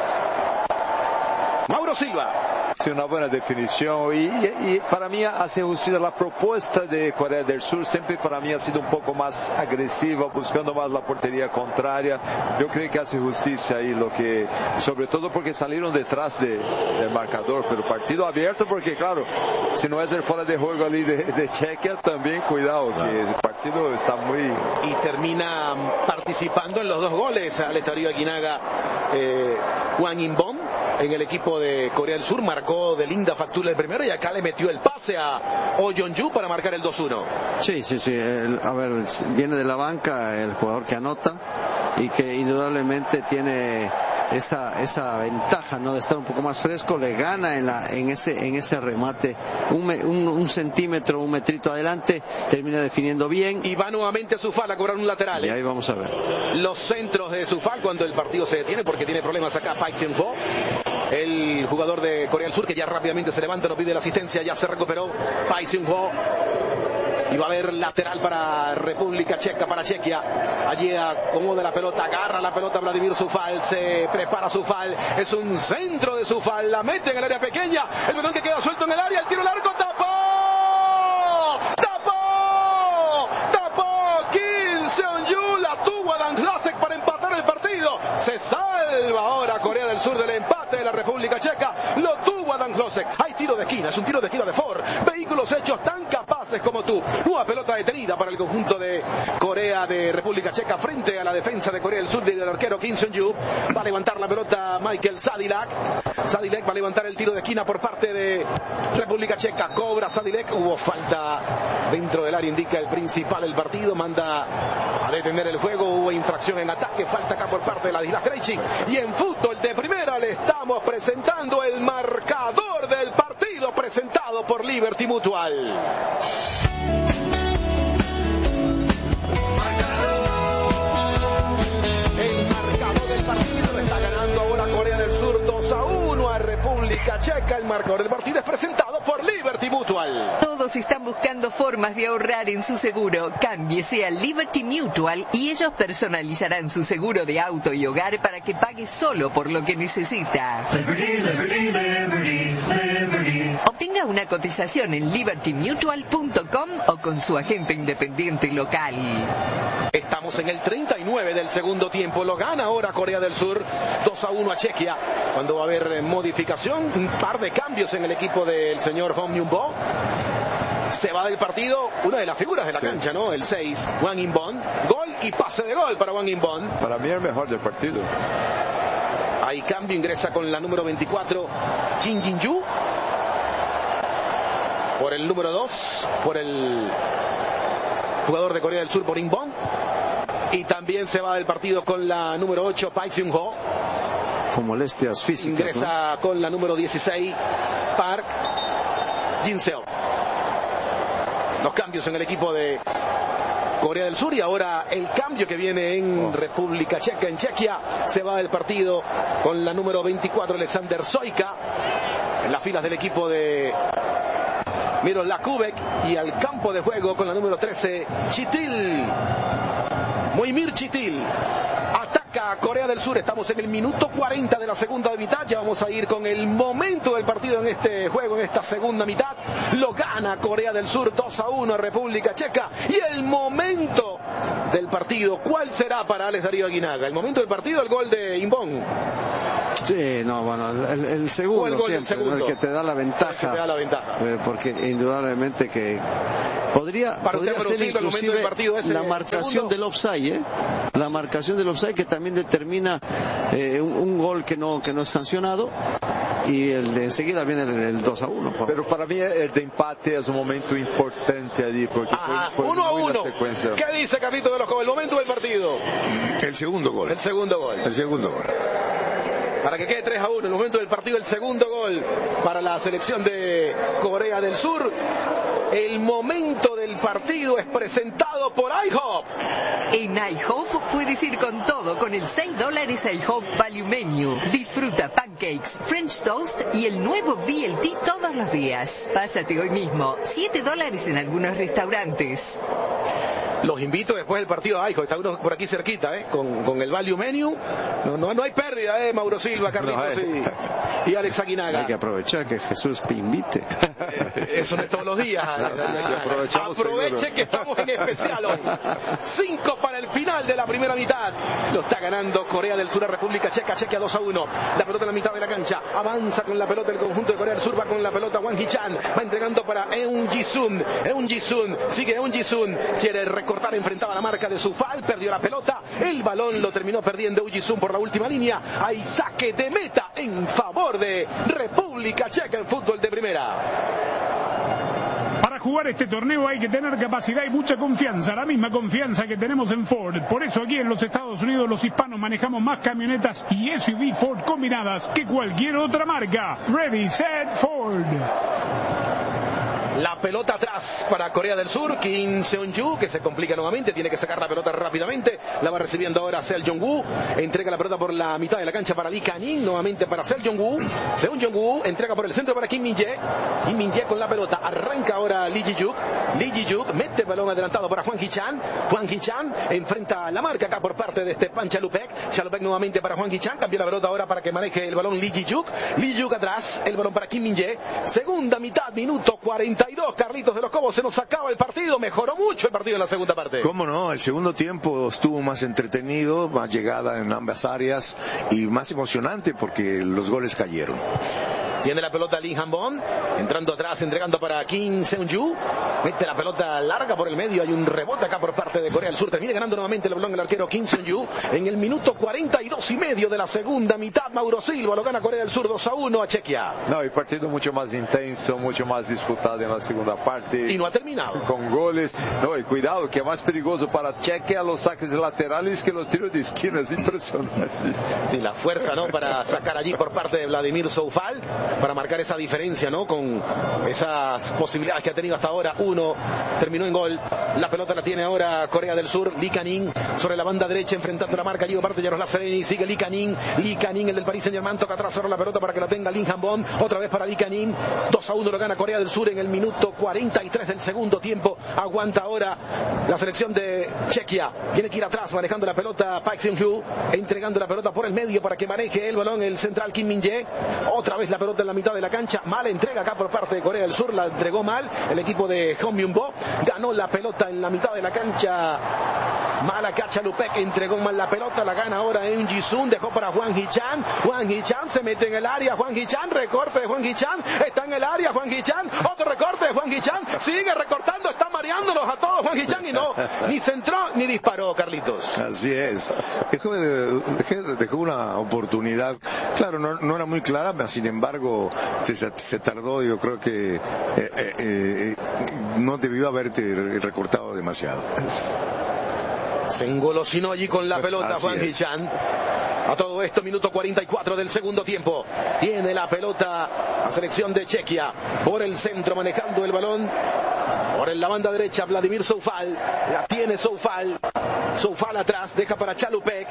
[SPEAKER 1] Mauro Silva.
[SPEAKER 2] Sí, una buena definición y, y, y para mí hace justicia la propuesta de Corea del Sur. Siempre para mí ha sido un poco más agresiva, buscando más la portería contraria. Yo creo que hace justicia ahí, lo que, sobre todo porque salieron detrás de, del marcador, pero partido abierto, porque claro, si no es el fuera de juego ali de, de Chequia, también cuidado, que el partido está muy...
[SPEAKER 1] Y termina participando en los dos goles al estadio Aguinaga eh, Hwang In-bom en el equipo de Corea del Sur. Marcó de linda factura el primero y acá le metió el pase a Oh Jong-ju para marcar el dos uno.
[SPEAKER 4] Sí, sí, sí. El, a ver, viene de la banca el jugador que anota y que indudablemente tiene esa esa ventaja, ¿no? De estar un poco más fresco. Le gana en la en ese en ese remate un, un, un centímetro, un metrito adelante, termina definiendo bien.
[SPEAKER 1] Y va nuevamente Sufal a cobrar un lateral.
[SPEAKER 4] Y ahí vamos a ver
[SPEAKER 1] los centros de Sufal cuando el partido se detiene, porque tiene problemas acá Park Seung-ho, el jugador de Corea del Sur, que ya rápidamente se levanta, no pide la asistencia, ya se recuperó Park Seung-ho. Y va a haber lateral para República Checa, para Chequia. Allí acomoda la pelota, agarra la pelota Vladimir Sufal, se prepara Sufal, es un centro de Sufal, la mete en el área pequeña, el balón que queda suelto en el área, el tiro largo, tapó, tapó, tapó, Kim Seon-ju, la tuvo a Dan Hlasek para empatar el partido. Se salva ahora Corea del Sur del empate de la República Checa, lo tuvo a Dan Hlasek. Hay tiro de esquina, es un tiro de esquina de Ford, vehículos hechos tan capaces como tú. Una pelota detenida para el conjunto de Corea de República Checa frente a la defensa de Corea del Sur del arquero Kim Seon-ju. Va a levantar la pelota Michael Sadilek. Sadilek va a levantar el tiro de esquina por parte de República Checa. Cobra Sadilek. Hubo falta dentro del área, indica el principal del partido. Manda a detener el juego. Hubo infracción en ataque. Falta acá por parte de la Isla Krejci. Y en fútbol de primera le estamos presentando el marcador del partido presentado por Liberty Mutual. Está ganando ahora Corea del Sur dos a uno a República Checa. El marcador del partido es presentado por Liberty Mutual.
[SPEAKER 5] Todos están buscando formas de ahorrar en su seguro. Cámbiese a Liberty Mutual y ellos personalizarán su seguro de auto y hogar para que pague solo por lo que necesita.
[SPEAKER 6] Liberty, Liberty, Liberty, Liberty.
[SPEAKER 5] Obtenga una cotización en liberty mutual punto com o con su agente independiente local.
[SPEAKER 1] Estamos en el treinta y nueve del segundo tiempo. Lo gana ahora Corea del Sur dos a uno a Chequia. Cuando va a haber modificación, un par de cambios en el equipo del señor Hong Yun-bo. Se va del partido una de las figuras de la sí. cancha, ¿no? El seis, Hwang In-bom. Gol y pase de gol para Hwang In-bom.
[SPEAKER 2] Para mí el mejor del partido.
[SPEAKER 1] Hay cambio, ingresa con la número veinticuatro Kim Jin-ju. por el número dos, por el jugador de Corea del Sur, por Inbon. Y también se va del partido con la número ocho, Park Seung-ho.
[SPEAKER 4] Con molestias físicas.
[SPEAKER 1] Ingresa, ¿no?, con la número dieciséis, Park Jin-seo. Los cambios en el equipo de Corea del Sur, y ahora el cambio que viene en oh. República Checa, en Chequia. Se va del partido con la número veinticuatro, Alexander Soika, en las filas del equipo de Miroslav Kubek, y al campo de juego con la número trece, Chitil, Moimir Chitil. Ataca a Corea del Sur. Estamos en el minuto cuarenta de la segunda mitad. Ya vamos a ir con el momento del partido en este juego, en esta segunda mitad. Lo gana Corea del Sur dos a uno a República Checa. Y el momento del partido, ¿cuál será para Alex Darío Aguinaga? El momento del partido, el gol de Inbon.
[SPEAKER 4] Sí, no, bueno, el, el segundo
[SPEAKER 1] el gol
[SPEAKER 4] siempre,
[SPEAKER 1] segundo.
[SPEAKER 4] el que te da la ventaja,
[SPEAKER 1] el que te da la ventaja.
[SPEAKER 4] Eh, porque indudablemente que podría,
[SPEAKER 1] para
[SPEAKER 4] podría
[SPEAKER 1] usted,
[SPEAKER 4] ser
[SPEAKER 1] Silva,
[SPEAKER 4] inclusive
[SPEAKER 1] del partido ese,
[SPEAKER 4] la marcación del offside, ¿eh? la marcación del offside que también determina eh, un, un gol que no que no es sancionado, y el de enseguida viene el, el dos a uno.
[SPEAKER 2] Pero para mí el de empate es un momento importante allí, porque
[SPEAKER 1] ah,
[SPEAKER 2] fue, fue
[SPEAKER 1] uno a uno.
[SPEAKER 2] Secuencia.
[SPEAKER 1] ¿Qué dice Carlito Veloz con el momento del partido?
[SPEAKER 3] El segundo gol.
[SPEAKER 1] El segundo gol.
[SPEAKER 3] El segundo gol.
[SPEAKER 1] Para que quede tres a uno, en el momento del partido, el segundo gol para la selección de Corea del Sur. El momento del partido es presentado por IHOP.
[SPEAKER 5] En IHOP puedes ir con todo con el seis dólares IHOP Value Menu. Disfruta pancakes, French toast y el nuevo B L T todos los días. Pásate hoy mismo, siete dólares en algunos restaurantes.
[SPEAKER 1] Los invito después del partido a IHOP. Está uno por aquí cerquita, ¿eh? Con, con el Value Menu. No, no, no hay pérdida, ¿eh? Mauro Silva, Carlitos no, y, y Alex Aguinaga.
[SPEAKER 4] Hay que aprovechar que Jesús te invite.
[SPEAKER 1] Eso no es todos los días. Aproveche que estamos en especial hoy. Cinco para el final de la primera mitad. Lo está ganando Corea del Sur a República Checa. Chequia dos a uno. La pelota en la mitad de la cancha. Avanza con la pelota el conjunto de Corea del Sur. Va con la pelota Hwang Hee-chan. Va entregando para Eun Ji-sun. Eun Ji-sun. Sigue Eun Ji-sun. Quiere recortar. Enfrentaba la marca de Sufal. Perdió la pelota. El balón lo terminó perdiendo Eun Ji-sun por la última línea. Hay saque de meta en favor de República Checa en fútbol de primera.
[SPEAKER 7] Para jugar este torneo hay que tener capacidad y mucha confianza, la misma confianza que tenemos en Ford. Por eso aquí en los Estados Unidos los hispanos manejamos más camionetas y S U V Ford combinadas que cualquier otra marca. Ready, set, Ford.
[SPEAKER 1] La pelota atrás para Corea del Sur. Kim Seon-ju, que se complica nuevamente, tiene que sacar la pelota rápidamente. La va recibiendo ahora Seo Jong-woo. Entrega la pelota por la mitad de la cancha para Lee Kan-in. Nuevamente para Seo Jong-woo. Seo Jong-woo entrega por el centro para Kim Min-jae. Kim Min-jae con la pelota. Arranca ahora Lee Ji-juk. Lee Ji-juk mete el balón adelantado para Hwang Hee-chan. Hwang Hee-chan enfrenta la marca acá por parte de Stepan Chalupek. Chalupek nuevamente para Hwang Hee-chan. Cambia la pelota ahora para que maneje el balón Lee Ji-juk. Lee Ji-juk atrás. El balón para Kim Min-jae. Segunda mitad, minuto cuarenta y dos. Carlitos de los Cobos, se nos acaba el partido. Mejoró mucho el partido en la segunda parte.
[SPEAKER 3] ¿Cómo no? El segundo tiempo estuvo más entretenido, más llegada en ambas áreas y más emocionante porque los goles cayeron.
[SPEAKER 1] Tiene la pelota Lee Han-bon, entrando atrás, entregando para Kim Seon-ju. Mete la pelota larga por el medio. Hay un rebote acá por parte de Corea del Sur. Termina ganando nuevamente el balón el arquero Kim Seon-ju. En el minuto cuarenta y dos y medio de la segunda mitad, Mauro Silva lo gana Corea del Sur dos a uno a Chequia.
[SPEAKER 2] No, el partido mucho más intenso, mucho más disputado en la segunda parte.
[SPEAKER 1] Y no ha terminado.
[SPEAKER 2] Con goles. No, y cuidado, que es más peligroso para Chequia los saques laterales que los tiros de esquina. Es impresionante.
[SPEAKER 1] Sí, la fuerza, ¿no? Para sacar allí por parte de Vladimir Soufal, para marcar esa diferencia, ¿no? Con esas posibilidades que ha tenido hasta ahora. Uno terminó en gol. La pelota la tiene ahora Corea del Sur. Lee Kan-in sobre la banda derecha enfrentando la marca. Llegó parte Yaroslav Sereni. Sigue Lee Kan-in. Lee Kan-in, el del Paris Saint-Germain, toca atrás ahora la pelota para que la tenga Lee Han-bon. Otra vez para Lee Kan-in. dos a uno lo gana Corea del Sur en el minuto cuarenta y tres del segundo tiempo. Aguanta ahora la selección de Chequia. Tiene que ir atrás manejando la pelota Park Seung-ju, entregando la pelota por el medio para que maneje el balón el central Kim Min-jae. Otra vez la pelota en la mitad de la cancha. Mala entrega acá por parte de Corea del Sur. La entregó mal el equipo de Hong Myung-bo. Ganó la pelota en la mitad de la cancha. Mala cacha Lupek. Entregó mal la pelota. La gana ahora Eun Ji-sun. Dejó para Hwang Hee-chan. Hwang Hee-chan se mete en el área. Hwang Hee-chan. Recorte de Hwang Hee-chan. Está en el área. Hwang Hee-chan. Otro recorte de Hwang Hee-chan. Sigue recortando. Está mal. mareándonos a todos, Juan Hichan, y no, ni centró ni disparó, Carlitos.
[SPEAKER 3] Así es. Dejó, dejó una oportunidad, claro, no, no era muy clara, pero sin embargo se, se tardó. Yo creo que eh, eh, eh, no debió haberte recortado demasiado.
[SPEAKER 1] Se engolosinó allí con la pelota Juan Hichan. A todo esto, minuto cuarenta y cuatro del segundo tiempo. Tiene la pelota la selección de Chequia por el centro, manejando el balón. Por la banda derecha, Vladimir Soufal. La tiene Soufal. Soufal atrás, deja para Chalupek.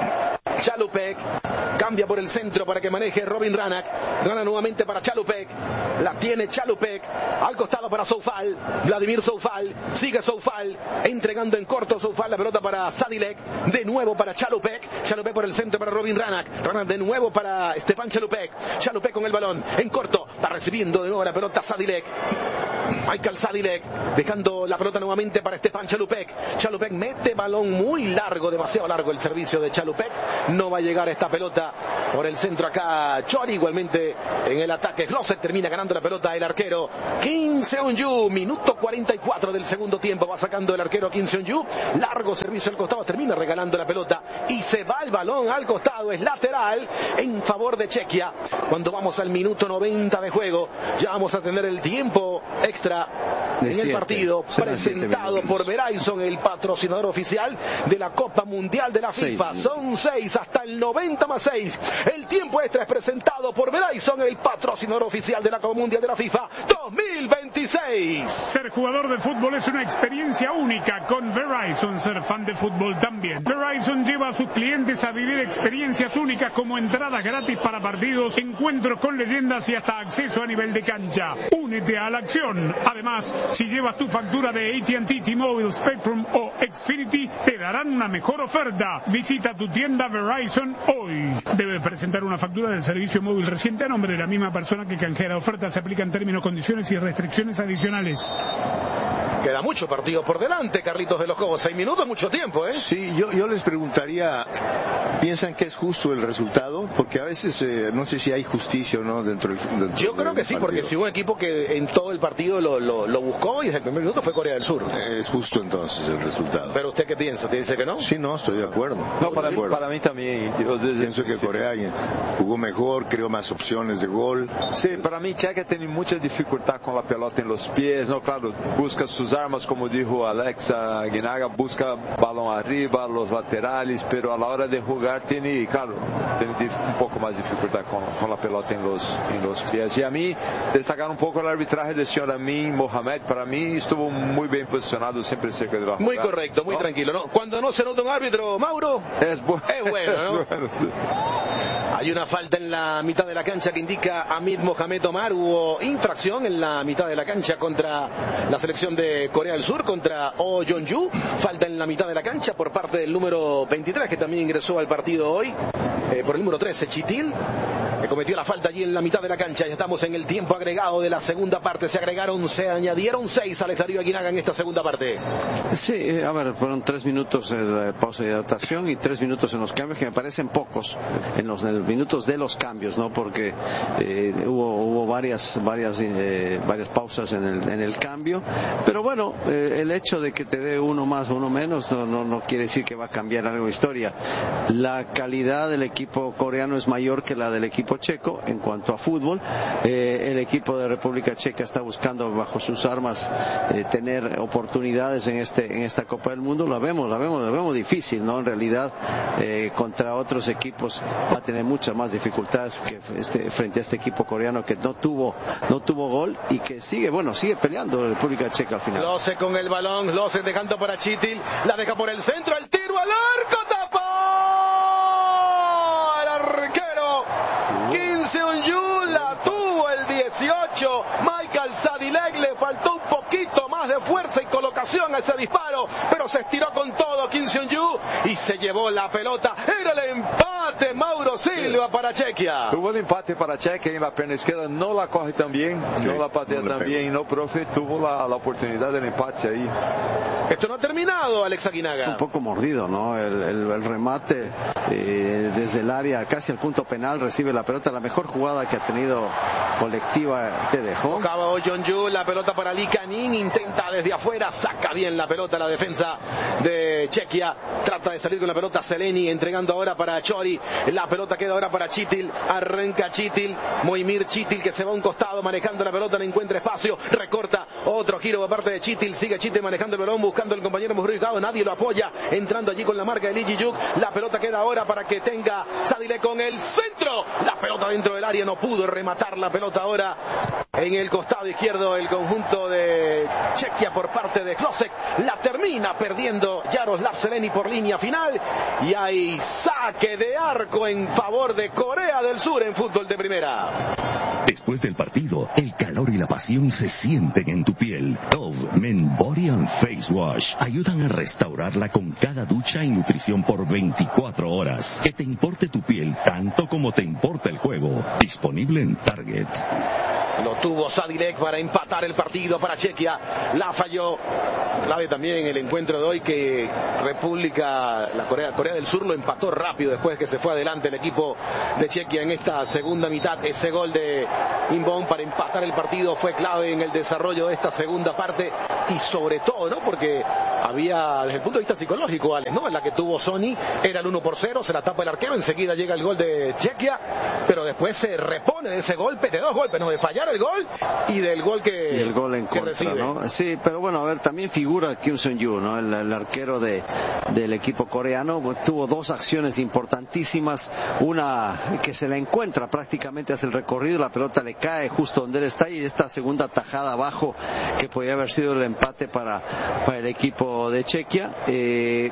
[SPEAKER 1] Chalupek cambia por el centro para que maneje Robin Ranak. Gana nuevamente para Chalupek. La tiene Chalupek. Al costado para Soufal. Vladimir Soufal. Sigue Soufal. Entregando en corto Soufal la pelota para Sadilek. De nuevo para Chalupek. Chalupek por el centro para Robin Ranak. Ranak de nuevo para Stepan Chalupek. Chalupek con el balón. En corto. Está recibiendo de nuevo la pelota Sadilek. Michael Sadilek dejando la pelota nuevamente para Stepan Chalupek. Chalupek mete balón muy largo, demasiado largo el servicio de Chalupek. No va a llegar esta pelota por el centro acá Chori. Igualmente en el ataque Glosset termina ganando la pelota el arquero Kim Seon-ju. Minuto cuarenta y cuatro del segundo tiempo. Va sacando el arquero Kim Seon-ju. Largo servicio al costado. Termina regalando la pelota y se va el balón al costado. Es lateral en favor de Chequia. Cuando vamos al minuto noventa de juego, ya vamos a tener el tiempo extra en el partido, presentado por Verizon, el patrocinador oficial de la Copa Mundial de la FIFA. Son seis hasta el noventa más seis. El tiempo extra es presentado por Verizon, el patrocinador oficial de la Copa Mundial de la FIFA dos mil veintiséis.
[SPEAKER 7] Ser jugador de fútbol es una experiencia única con Verizon. Ser fan de fútbol también. Verizon lleva a sus clientes a vivir experiencias únicas como entradas gratis para partidos, encuentros con leyendas y hasta acceso a nivel de cancha. Únete a la acción. Además, si llevas tu factura de A T and T, T-Mobile, Spectrum o Xfinity, te darán una mejor oferta. Visita tu tienda Verizon hoy. Debe presentar una factura del servicio móvil reciente a nombre de la misma persona que canjea la oferta. Se aplican términos, condiciones y restricciones adicionales.
[SPEAKER 1] Queda mucho partido por delante, Carlitos de los Cobos. Seis minutos, mucho tiempo, ¿eh?
[SPEAKER 3] Sí, yo, yo les preguntaría, ¿piensan que es justo el resultado? Porque a veces eh, no sé si hay justicia o no dentro del dentro
[SPEAKER 1] Yo creo
[SPEAKER 3] del
[SPEAKER 1] que sí,
[SPEAKER 3] partido.
[SPEAKER 1] porque si un equipo que en todo el partido lo, lo, lo buscó y desde el primer minuto fue Corea del Sur.
[SPEAKER 3] Es justo entonces el resultado.
[SPEAKER 1] ¿Pero usted qué piensa? ¿Te dice que no?
[SPEAKER 3] Sí, no, estoy de acuerdo.
[SPEAKER 4] No, para, mí, para mí también. Yo desde
[SPEAKER 3] Pienso que Corea jugó mejor, creó más opciones de gol.
[SPEAKER 4] Sí, para mí Chequia tiene mucha dificultad con la pelota en los pies, ¿no? Claro, busca sus armas, como dijo Alexa Aguinaga, busca balón arriba, los laterales, pero a la hora de jugar tiene, claro, tiene un poco más dificultad con, con la pelota en los, en los pies. Y a mí, destacar un poco el arbitraje de señor Amin Mohamed, para mí estuvo muy bien posicionado siempre cerca de la jugada.
[SPEAKER 1] Muy correcto, muy ¿no? tranquilo, ¿no? Cuando no se nota un árbitro, Mauro,
[SPEAKER 4] es, bu
[SPEAKER 1] es bueno, ¿no?
[SPEAKER 4] Es bueno, sí.
[SPEAKER 1] Hay una falta en la mitad de la cancha que indica Hamid Mohamed Omar. Hubo infracción en la mitad de la cancha contra la selección de Corea del Sur, contra Oh Jong-ju. Falta en la mitad de la cancha por parte del número veintitrés, que también ingresó al partido hoy, eh, por el número trece, Chitil, que cometió la falta allí en la mitad de la cancha. Ya estamos en el tiempo agregado de la segunda parte. Se agregaron, se añadieron seis a Alex Aguinaga en esta segunda parte.
[SPEAKER 4] Sí, a ver, fueron tres minutos de pausa de adaptación y tres minutos en los cambios, que me parecen pocos en los, en los minutos de los cambios, ¿no? Porque eh, hubo, hubo varias, varias, eh, varias pausas en el, en el cambio. Pero bueno, eh, el hecho de que te dé uno más o uno menos no, no, no quiere decir que va a cambiar algo de historia. La calidad del equipo coreano es mayor que la del equipo checo en cuanto a fútbol. Eh, el equipo de República Checa está buscando bajo sus armas eh, tener oportunidades en este en esta Copa del Mundo. La vemos, la vemos, la vemos difícil, ¿no? En realidad, eh, contra otros equipos va a tener muchas más dificultades que este, frente a este equipo coreano que no tuvo no tuvo gol y que sigue, bueno, sigue peleando la República Checa al final.
[SPEAKER 1] Lose con el balón, Lose dejando para Chitil, la deja por el centro, el tiro al arco, tapó el arquero Kim Seon-ju, la tuvo el dieciocho, Michael Sadilek, le faltó un poquito más de fuerza y colocación a ese disparo, pero se estiró con todo Kim Seon-ju y se llevó la pelota. Era el empate empate Mauro Silva para Chequia.
[SPEAKER 2] Tuvo el empate para Chequia en la pierna izquierda, no la coge tan bien, sí, no la patea no tan bien, no, profe, tuvo la, la oportunidad del empate ahí.
[SPEAKER 1] Esto no ha terminado, Alex Aguinaga.
[SPEAKER 4] Un poco mordido, ¿no? El, el, el remate eh, desde el área, casi al punto penal, recibe la pelota, la mejor jugada que ha tenido colectiva te dejó.
[SPEAKER 1] Tocaba Oh Jong-ju, la pelota para Lee Canin, intenta desde afuera, saca bien la pelota la defensa de Chequia, trata de salir con la pelota Seleni, entregando ahora para Chori, la pelota queda ahora para Chitil, arranca Chitil, Moimir Chitil que se va a un costado manejando la pelota, no encuentra espacio, recorta, otro giro por parte de Chitil, sigue Chitil manejando el balón, buscando el compañero muy ubicado, nadie lo apoya, entrando allí con la marca de Lee Ji-Juk, la pelota queda ahora para que tenga Sadilek con el centro, la pelota dentro del área, no pudo rematar la pelota ahora en el costado izquierdo el conjunto de Chequia por parte de Klosek, la termina perdiendo Jaroslav Seleni por línea final y hay saque de arco en favor de Corea del Sur en fútbol de primera.
[SPEAKER 8] Después del partido, el calor y la pasión se sienten en tu piel. Dove Men Body and Face Wash ayudan a restaurarla con cada ducha y nutrición por veinticuatro horas. Que te importe tu piel tanto como te importa el juego. Disponible en Target.
[SPEAKER 1] Lo tuvo Sadilek para empatar el partido para Chequia, la falló. Clave también el encuentro de hoy que República, la Corea, Corea del Sur lo empató rápido después que se fue adelante el equipo de Chequia en esta segunda mitad. Ese gol de Inbon para empatar el partido fue clave en el desarrollo de esta segunda parte y sobre todo, ¿no? Porque había, desde el punto de vista psicológico, Alex, ¿no? En la que tuvo Sony, era el uno por cero, se la tapa el arquero, enseguida llega el gol de Chequia, pero después se repone de ese golpe, de dos golpes, no, de fallar el gol y del gol que,
[SPEAKER 4] y el gol en
[SPEAKER 1] que
[SPEAKER 4] contra,
[SPEAKER 1] recibe.
[SPEAKER 4] ¿no? Sí, pero bueno, a ver, también figura Kim Sun-yu, ¿no? El, el arquero de, del equipo coreano, pues, tuvo dos acciones importantísimas, una que se la encuentra prácticamente hace el recorrido, la pelota le cae justo donde él está y esta segunda tajada abajo que podía haber sido el empate para, para el equipo de Chequia. Eh,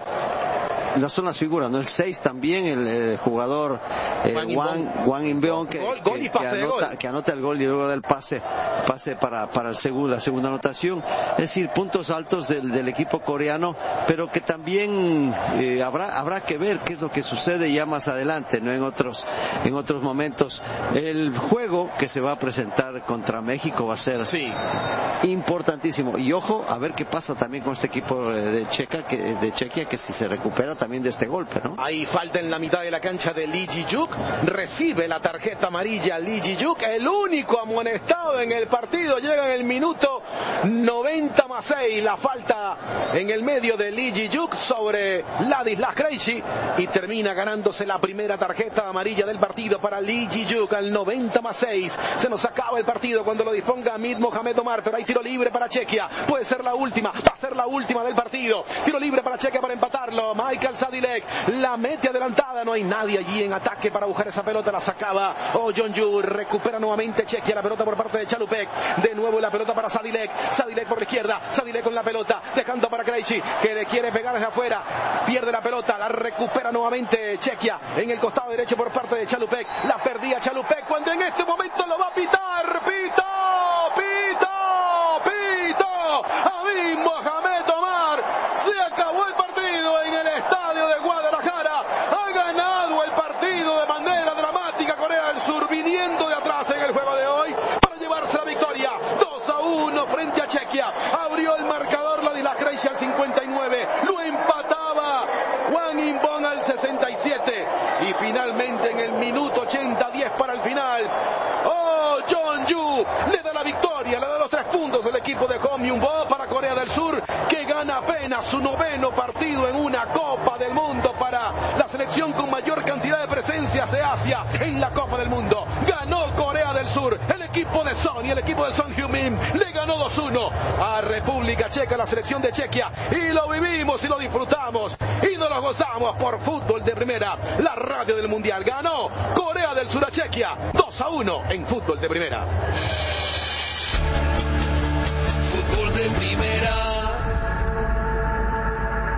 [SPEAKER 4] las son las figuras, ¿no? El seis también, el, el jugador eh, Wang, Wang In-beon que,
[SPEAKER 1] gol, gol y
[SPEAKER 4] que,
[SPEAKER 1] pase
[SPEAKER 4] que,
[SPEAKER 1] de
[SPEAKER 4] anota,
[SPEAKER 1] gol.
[SPEAKER 4] que anota el gol y luego del pase pase para, para el segundo, la segunda anotación. Es decir, puntos altos del, del equipo coreano, pero que también eh, habrá habrá que ver qué es lo que sucede ya más adelante, no en otros en otros momentos. El juego que se va a presentar contra México va a ser
[SPEAKER 1] sí.
[SPEAKER 4] importantísimo y ojo a ver qué pasa también con este equipo de Chequia que de Chequia que si se recupera también de este golpe, ¿no?
[SPEAKER 1] Hay falta en la mitad de la cancha de Lee Ji-Juk, recibe la tarjeta amarilla Lee Ji-Juk, el único amonestado en el partido, llega en el minuto noventa más seis, la falta en el medio de Lee Ji-Juk sobre Ladislas Krejci y termina ganándose la primera tarjeta amarilla del partido para Lee Ji-Juk al noventa más seis, se nos acaba el partido cuando lo disponga Hamid Mohamed Omar, pero hay tiro libre para Chequia, puede ser la última, va a ser la última del partido, tiro libre para Chequia para empatarlo, Michael Sadilek la mete adelantada, no hay nadie allí en ataque para buscar esa pelota, la sacaba Oh Jong-ju, recupera nuevamente Chequia la pelota por parte de Chalupek, de nuevo la pelota para Sadilek, Sadilek por la izquierda, Sadilek con la pelota, dejando para Krejci, que le quiere pegar desde afuera, pierde la pelota, la recupera nuevamente Chequia en el costado derecho por parte de Chalupek, la perdía Chalupek cuando en este momento lo va a pitar, pito, pito, pito, Hamid Mohamed Omar, se acabó el partido en el estadio de Guadalajara, ha ganado el partido de manera dramática Corea del Sur, viniendo de atrás en el juego de hoy para llevarse la victoria, dos a uno frente a Chequia, abrió el marcador Ladislas Krejci al cincuenta y nueve, lo empataba Wang In-beon al sesenta y siete y finalmente en el minuto ochenta, diez para el final, Oh Jong-ju le da la victoria, le da los tres puntos del equipo de Hong Myung-bo para Corea del Sur, que gana apenas su noveno partido en una Copa del Mundo para la selección con mayor cantidad de presencias de Asia en la Copa del Mundo. Ganó Corea del Sur, el equipo de Son y el equipo de Son Heung-min le ganó dos uno a República Checa, la selección de Chequia, y lo vivimos y lo disfrutamos y nos lo gozamos por Fútbol de Primera, la radio del Mundial. Ganó Corea del Sur a Chequia dos a uno en Fútbol de Primera.
[SPEAKER 6] Fútbol de Primera.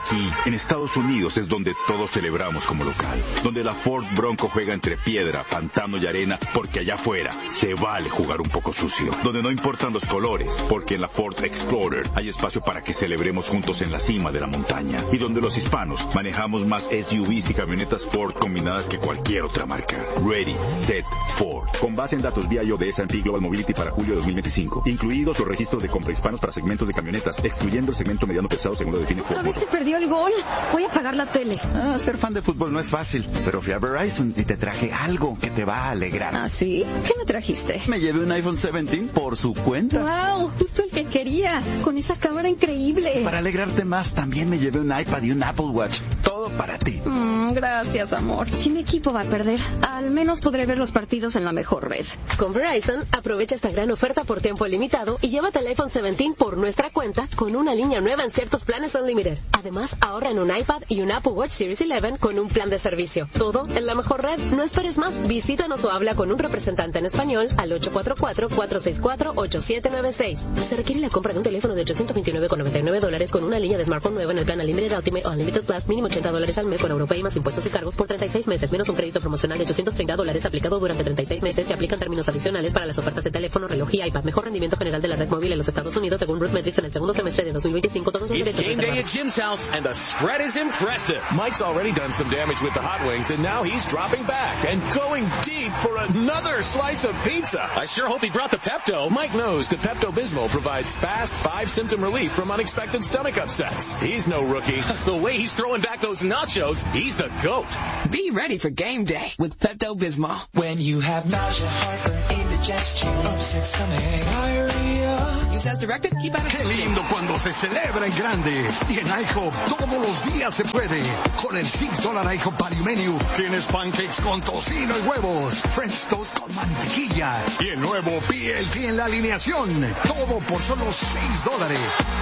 [SPEAKER 9] Aquí, en Estados Unidos, es donde todos celebramos como local. Donde la Ford Bronco juega entre piedra, pantano y arena, porque allá afuera se vale jugar un poco sucio. Donde no importan los colores, porque en la Ford Explorer hay espacio para que celebremos juntos en la cima de la montaña. Y donde los hispanos manejamos más S U Vs y camionetas Ford combinadas que cualquier otra marca. Ready, Set, Ford. Con base en datos V I O de S and P Global Mobility para julio de dos mil veinticinco. Incluidos los registros de compra hispanos para segmentos de camionetas, excluyendo el segmento mediano pesado según lo define Ford.
[SPEAKER 10] A ver, se perdió el gol. Voy a apagar la tele.
[SPEAKER 11] Ah, ser fan de fútbol no es fácil, pero fui a Verizon y te traje algo que te va a alegrar.
[SPEAKER 10] ¿Ah, sí? ¿Qué me trajiste?
[SPEAKER 11] Me llevé un iPhone diecisiete por su cuenta.
[SPEAKER 10] ¡Wow! Justo el que quería. Con esa cámara increíble.
[SPEAKER 11] Para alegrarte más, también me llevé un iPad y un Apple Watch. Todo para ti.
[SPEAKER 10] Mm, gracias, amor. Si mi equipo va a perder, al menos podré ver los partidos en la mejor red.
[SPEAKER 12] Con Verizon, aprovecha esta gran oferta por tiempo limitado y llévate el iPhone diecisiete por nuestra cuenta con una línea nueva en ciertos planes Unlimited. Además, ahorra en un iPad y un Apple Watch Series once con un plan de servicio. Todo en la mejor red. No esperes más. Visítanos o habla con un representante en español al ocho cuatro cuatro, cuatro seis cuatro, ocho siete nueve seis. Se requiere la compra de un teléfono de ochocientos veintinueve con noventa y nueve dólares con una línea de smartphone nueva en el plan Unlimited Ultimate o Unlimited Plus, mínimo ochenta dólares al mes con Europay más impuestos y cargos por treinta y seis meses, menos un crédito promocional de ochocientos treinta dólares aplicado durante treinta y seis meses. Se aplican términos adicionales para las ofertas de teléfono, reloj y iPad. Mejor rendimiento general de la red móvil en los Estados Unidos según Ruth Metrics en el segundo semestre de dos mil veinticinco. Todos los derechos
[SPEAKER 13] It's game day at Jim's house, and the spread is impressive. Mike's already done some damage with the hot wings, and now he's dropping back and going deep for another slice of pizza. I sure hope he brought the Pepto. Mike knows that Pepto-Bismol provides fast five-symptom relief from unexpected stomach upsets. He's no rookie. The way he's throwing back those nachos, he's the GOAT.
[SPEAKER 14] Be ready for game day with Pepto-Bismol.
[SPEAKER 6] When you have nausea, heartburn, indigestion, upset stomach, diarrhea.
[SPEAKER 14] Use as directed, keep out of
[SPEAKER 15] Qué lindo cuando se celebra en grande. Y en IHOP todos los días se puede. Con el six dollar IHOP Value Menu tienes pancakes con tocino y huevos, French toast con mantequilla y el nuevo B L T en la alineación. Todo por solo seis dólares.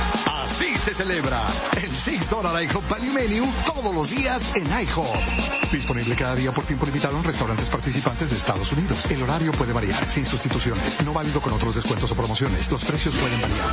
[SPEAKER 15] Así se celebra el six dollar IHOP Value Menu todos los días en IHOP. Disponible cada día por tiempo limitado en restaurantes participantes de Estados Unidos. El horario puede variar, sin sustituciones. No válido con otros descuentos o promociones. Los precios pueden variar.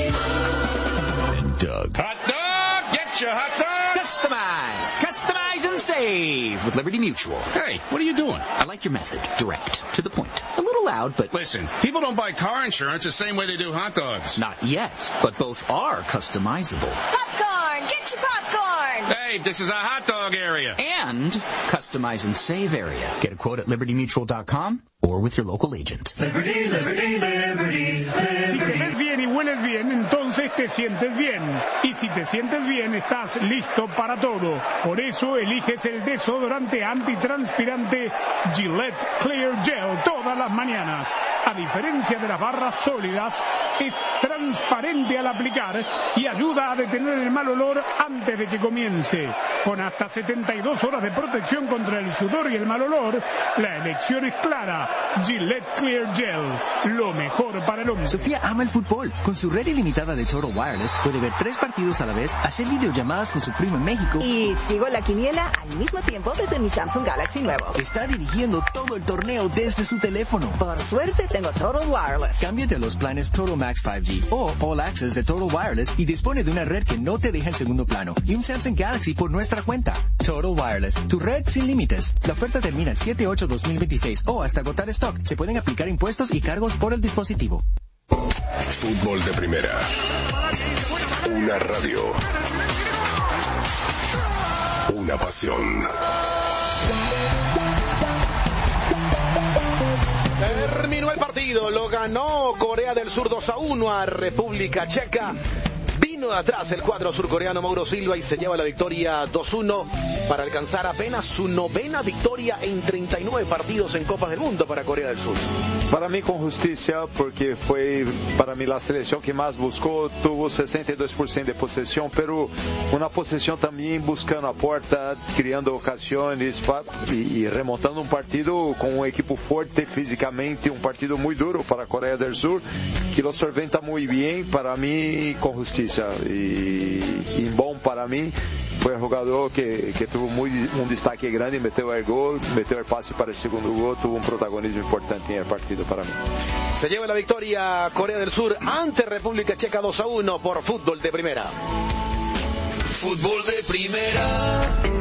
[SPEAKER 13] Doug. Hot dog! Get your hot dog!
[SPEAKER 16] Customize! Customize and save with Liberty Mutual.
[SPEAKER 17] Hey, what are you doing?
[SPEAKER 16] I like your method. Direct. To the point. A little loud, but...
[SPEAKER 17] Listen, people don't buy car insurance the same way they do hot dogs.
[SPEAKER 16] Not yet, but both are customizable.
[SPEAKER 18] Popcorn! Get your popcorn!
[SPEAKER 17] Hey, this is a hot dog area.
[SPEAKER 16] And customize and save area. Get a quote at liberty mutual dot com or with your local agent.
[SPEAKER 6] Liberty, Liberty, Liberty, Liberty.
[SPEAKER 7] Si te ves bien y hueles bien, entonces te sientes bien. Y si te sientes bien, estás listo para todo. Por eso eliges el desodorante antitranspirante Gillette Clear Gel todas las mañanas. A diferencia de las barras sólidas, es transparente al aplicar y ayuda a detener el mal olor antes de que comience. Con hasta setenta y dos horas de protección contra el sudor y el mal olor, la elección es clara. Gillette Clear Gel, lo mejor para el hombre.
[SPEAKER 19] Sofía ama el fútbol. Con su red ilimitada de Total Wireless puede ver tres partidos a la vez, hacer videollamadas con su primo en México.
[SPEAKER 18] Y sigo la quiniela al mismo tiempo desde mi Samsung Galaxy nuevo.
[SPEAKER 19] Está dirigiendo todo el torneo desde su teléfono.
[SPEAKER 18] Por suerte tengo Total Wireless.
[SPEAKER 19] Cámbiate a los planes Total Max cinco G o All Access de Total Wireless y dispone de una red que no te deja en segundo plano y un Samsung Galaxy por nuestra cuenta. Total Wireless, tu red sin límites. La oferta termina el siete ocho dos mil veintiséis o hasta agotar stock. Se pueden aplicar impuestos y cargos por el dispositivo.
[SPEAKER 20] Fútbol de primera. Una radio. Una pasión.
[SPEAKER 1] Terminó el partido, lo ganó Corea del Sur dos a uno a República Checa. Vino de atrás el cuadro surcoreano Mauro Silva y se lleva la victoria dos uno para alcanzar apenas su novena victoria en treinta y nueve partidos en Copas del Mundo para Corea del Sur.
[SPEAKER 2] Para mí con justicia, porque fue para mí la selección que más buscó, tuvo sesenta y dos por ciento de posesión, pero una posesión también buscando a puerta, creando ocasiones y, y remontando un partido con un equipo fuerte físicamente, un partido muy duro para Corea del Sur, que lo solventa muy bien, para mí con justicia. Y, y bom para mí fue el jugador que, que tuvo muy, un destaque grande, metió el gol, metió el pase para el segundo gol, tuvo un protagonismo importante en el partido para mí.
[SPEAKER 1] Se lleva la victoria Corea del Sur ante República Checa dos a uno por Fútbol de Primera.
[SPEAKER 6] Fútbol de primera.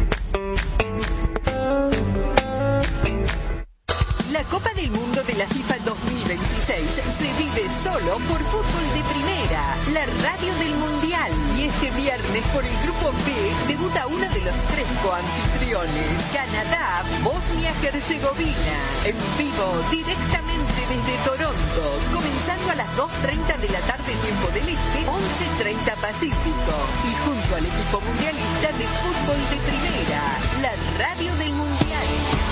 [SPEAKER 5] La Copa del Mundo de la FIFA dos mil veintiséis se vive solo por Fútbol de Primera, la radio del Mundial. Y este viernes por el Grupo B debuta uno de los tres coanfitriones, Canadá, Bosnia-Herzegovina, en vivo directamente desde Toronto, comenzando a las dos treinta de la tarde tiempo del Este, once treinta Pacífico. Y junto al equipo mundialista de Fútbol de Primera, la radio del Mundial.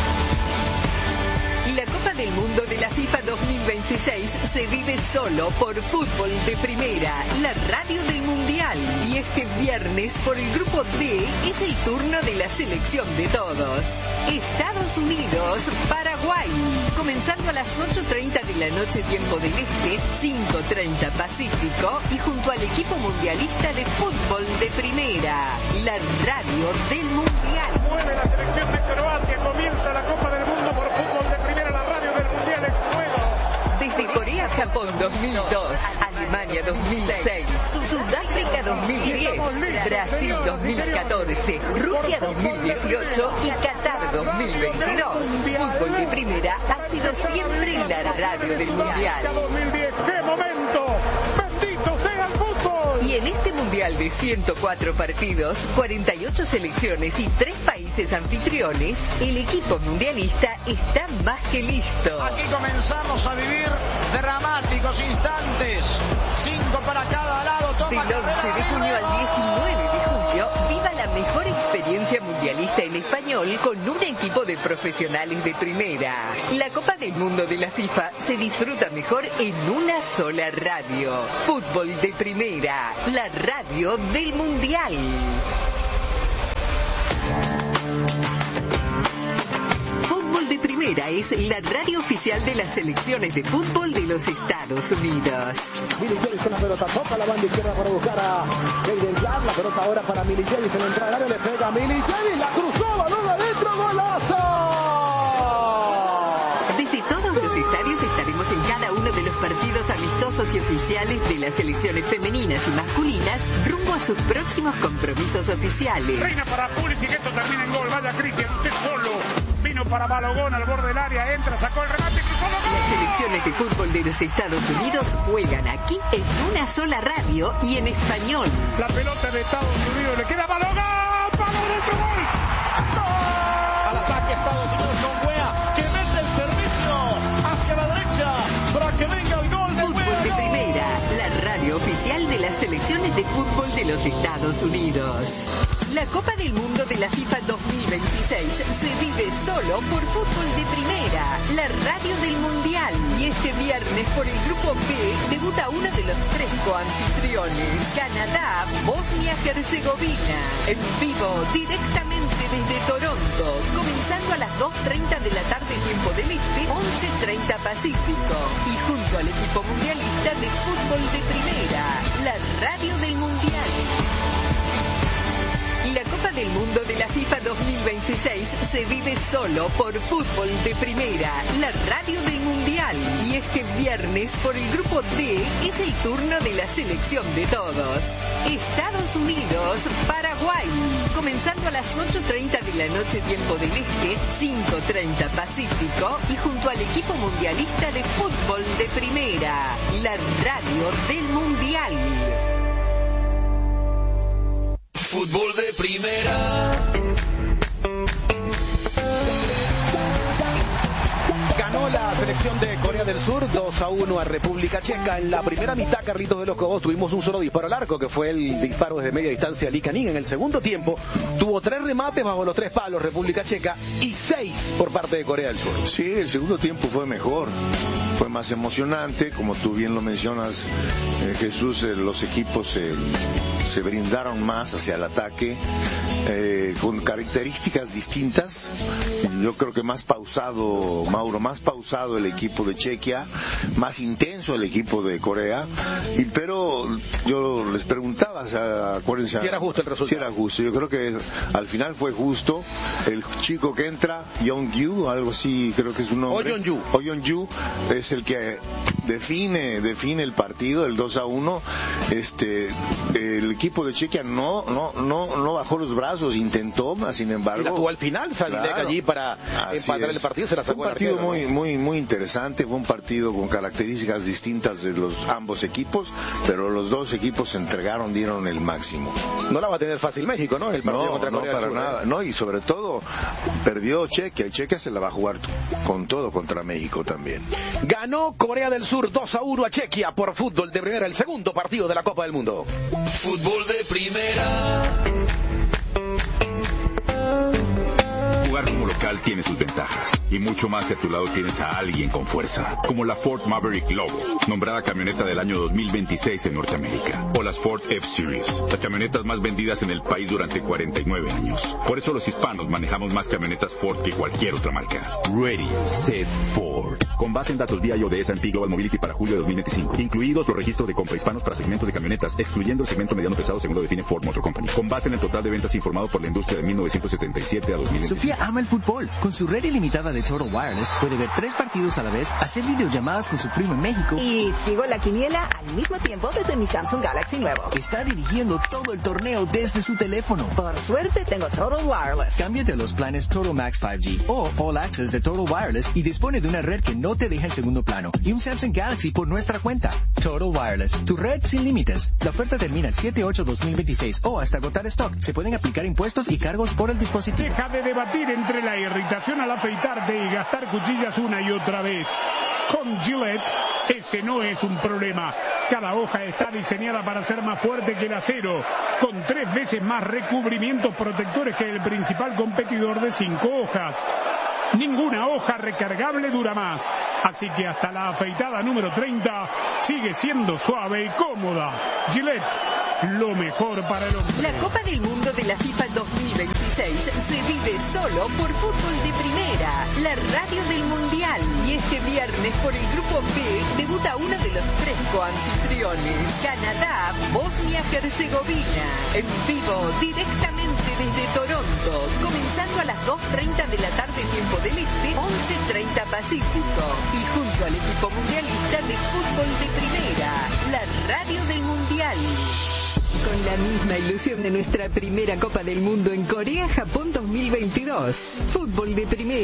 [SPEAKER 5] La Copa del Mundo de la FIFA dos mil veintiséis se vive solo por Fútbol de Primera, la radio del Mundial. Y este viernes por el Grupo D es el turno de la selección de todos. Estados Unidos, Paraguay, comenzando a las ocho treinta de la noche tiempo del Este, cinco treinta Pacífico, y junto al equipo mundialista de Fútbol de Primera, la radio del Mundial.
[SPEAKER 7] Mueve la selección de Croacia, comienza la Copa del Mundo por Fútbol de Primera, la radio del Mundial en juego.
[SPEAKER 5] Desde Corea-Japón dos mil dos, Alemania dos mil seis, Sudáfrica dos mil diez, Brasil dos mil catorce, Rusia dos mil dieciocho y Qatar dos mil veintidós. Fútbol de Primera ha sido siempre la radio del Mundial.
[SPEAKER 7] dos mil diez, ¡qué momento! ¡Bendito sea el fútbol!
[SPEAKER 5] Y en este Mundial de ciento cuatro partidos, cuarenta y ocho selecciones y tres países anfitriones, el equipo mundialista está más que listo.
[SPEAKER 21] Aquí comenzamos a vivir dramáticos instantes. Cinco para cada lado. Toma
[SPEAKER 5] Del once de junio al diecinueve de julio, viva la mejor experiencia mundialista en español con un equipo de profesionales de primera. La Copa del Mundo de la FIFA se disfruta mejor en una sola radio. Fútbol de Primera, la radio del Mundial. Fútbol de Primera es la radio oficial de las selecciones de fútbol de los Estados Unidos.
[SPEAKER 1] Milicevic con la pelota, toca la banda izquierda para buscar a Jaden Clark. La pelota ahora para Milicevic en la entrada del área, le pega a Milicevic, la cruzó, balón adentro, golazo.
[SPEAKER 5] Desde todos los estadios estaremos en cada uno de los partidos amistosos y oficiales de las selecciones femeninas y masculinas rumbo a sus próximos compromisos oficiales.
[SPEAKER 7] Reina para Pulisic, esto termina en gol. Vaya Cristian, usted solo. Vino para Balogón al borde del área, entra, sacó el remate, cruzó la gol.
[SPEAKER 5] Las selecciones de fútbol de los Estados Unidos juegan aquí en una sola radio y en español.
[SPEAKER 7] La pelota de Estados Unidos le queda a Balogón. ¡Balogón, otro gol! ¡Gol!
[SPEAKER 21] Al ataque Estados Unidos con Wea, que mete el servicio hacia la derecha para que venga el gol de
[SPEAKER 5] Fútbol
[SPEAKER 21] Wea.
[SPEAKER 5] de Primera, la radio oficial de las selecciones de fútbol de los Estados Unidos. La Copa del Mundo de la FIFA dos mil veintiséis se vive solo por Fútbol de Primera, la radio del Mundial. Y este viernes por el Grupo B debuta uno de los tres coanfitriones, Canadá, Bosnia-Herzegovina, en vivo directamente desde Toronto, comenzando a las dos treinta de la tarde tiempo del Este, once treinta Pacífico. Y junto al equipo mundialista de Fútbol de Primera, la radio del Mundial. La Copa del Mundo de la FIFA dos mil veintiséis se vive solo por Fútbol de Primera, la radio del Mundial. Y este viernes por el Grupo D es el turno de la selección de todos. Estados Unidos, Paraguay, comenzando a las ocho treinta de la noche tiempo del Este, cinco treinta Pacífico, y junto al equipo mundialista de Fútbol de Primera, la radio del Mundial.
[SPEAKER 6] Fútbol de Primera.
[SPEAKER 1] Ganó la selección de Corea del Sur dos a uno a República Checa. En la primera mitad, Carlitos de los Cobos, tuvimos un solo disparo al arco, que fue el disparo desde media distancia de Lee Canin. En el segundo tiempo tuvo tres remates bajo los tres palos República Checa y seis por parte de Corea del Sur.
[SPEAKER 3] Sí, el segundo tiempo fue mejor, fue más emocionante, como tú bien lo mencionas, eh, Jesús, eh, los equipos eh, se brindaron más hacia el ataque. eh, con características distintas. Yo creo que más pausado, Mauro, más pausado el equipo de Chequia, más intenso el equipo de Corea, y pero yo les preguntaba, o sea, acuérdense,
[SPEAKER 1] si era justo el resultado.
[SPEAKER 3] Si era justo, yo creo que al final fue justo. El chico que entra, Young-Yu, algo así, creo que es un nombre.
[SPEAKER 1] Oyeon-Yu.
[SPEAKER 3] Oyeon-Yu es el que define define el partido, el dos a uno. Este, el equipo de Chequia no no no no bajó los brazos, intentó, sin embargo.
[SPEAKER 1] Y la tuvo al final, Sadilek, claro, allí para empatar el partido, se la sacó.
[SPEAKER 3] Fue un partido
[SPEAKER 1] arquero,
[SPEAKER 3] muy
[SPEAKER 1] ¿no?
[SPEAKER 3] muy muy interesante, fue un partido con características distintas de los ambos equipos, pero los dos equipos se entregaron, dieron el máximo.
[SPEAKER 1] No la va a tener fácil México, ¿no? El partido
[SPEAKER 3] no,
[SPEAKER 1] contra
[SPEAKER 3] no,
[SPEAKER 1] Corea
[SPEAKER 3] para
[SPEAKER 1] del Sur,
[SPEAKER 3] nada,
[SPEAKER 1] ¿eh?
[SPEAKER 3] no, y sobre todo perdió Chequia, Chequia se la va a jugar con todo contra México también.
[SPEAKER 1] Ganó Corea del Sur dos a uno a Chequia por fútbol de primera, el segundo partido de la Copa del Mundo.
[SPEAKER 6] Fútbol de primera.
[SPEAKER 9] Jugar como local tiene sus ventajas, y mucho más si a tu lado tienes a alguien con fuerza, como la Ford Maverick Lobo, nombrada camioneta del año dos mil veintiséis en Norteamérica, o las Ford F-Series, las camionetas más vendidas en el país durante cuarenta y nueve años. Por eso los hispanos manejamos más camionetas Ford que cualquier otra marca. Ready, Set, Ford. Con base en datos V I O de S and P Global Mobility para julio de dos mil veinticinco, incluidos los registros de compra hispanos para segmentos de camionetas, excluyendo el segmento mediano pesado según lo define Ford Motor Company. Con base en el total de ventas informado por la industria de mil novecientos setenta y siete a dos mil veinticinco.
[SPEAKER 19] Sofía ama el fútbol. Con su red ilimitada de Total Wireless puede ver tres partidos a la vez, hacer videollamadas con su primo en México
[SPEAKER 18] y sigo la quiniela al mismo tiempo desde mi Samsung Galaxy nuevo.
[SPEAKER 19] Está dirigiendo todo el torneo desde su teléfono.
[SPEAKER 18] Por suerte tengo Total Wireless.
[SPEAKER 19] Cámbiate a los planes Total Max cinco G o All Access de Total Wireless y dispone de una red que no te deja en segundo plano y un Samsung Galaxy por nuestra cuenta. Total Wireless, tu red sin límites. La oferta termina el siete ocho dos mil veintiséis o hasta agotar stock. Se pueden aplicar impuestos y cargos por el dispositivo.
[SPEAKER 7] Deja de debatir entre la irritación al afeitarte y gastar cuchillas una y otra vez. Con Gillette, ese no es un problema. Cada hoja está diseñada para ser más fuerte que el acero, con tres veces más recubrimientos protectores que el principal competidor de cinco hojas. Ninguna hoja recargable dura más, así que hasta la afeitada número treinta sigue siendo suave y cómoda. Gillette, lo mejor para el hombre.
[SPEAKER 5] La Copa del Mundo de la FIFA dos mil veintiséis se vive solo por Fútbol de Primera, la radio del Mundial. Y este viernes por el Grupo B debuta uno de los tres coanfitriones, Canadá, Bosnia-Herzegovina, en vivo directamente desde Toronto, comenzando a las dos treinta de la tarde tiempo del Este, once treinta Pacífico, y junto al equipo mundialista de Fútbol de Primera, la radio del Mundial. Con la misma ilusión de nuestra primera Copa del Mundo en Corea-Japón dos mil veintidós. Fútbol de Primera.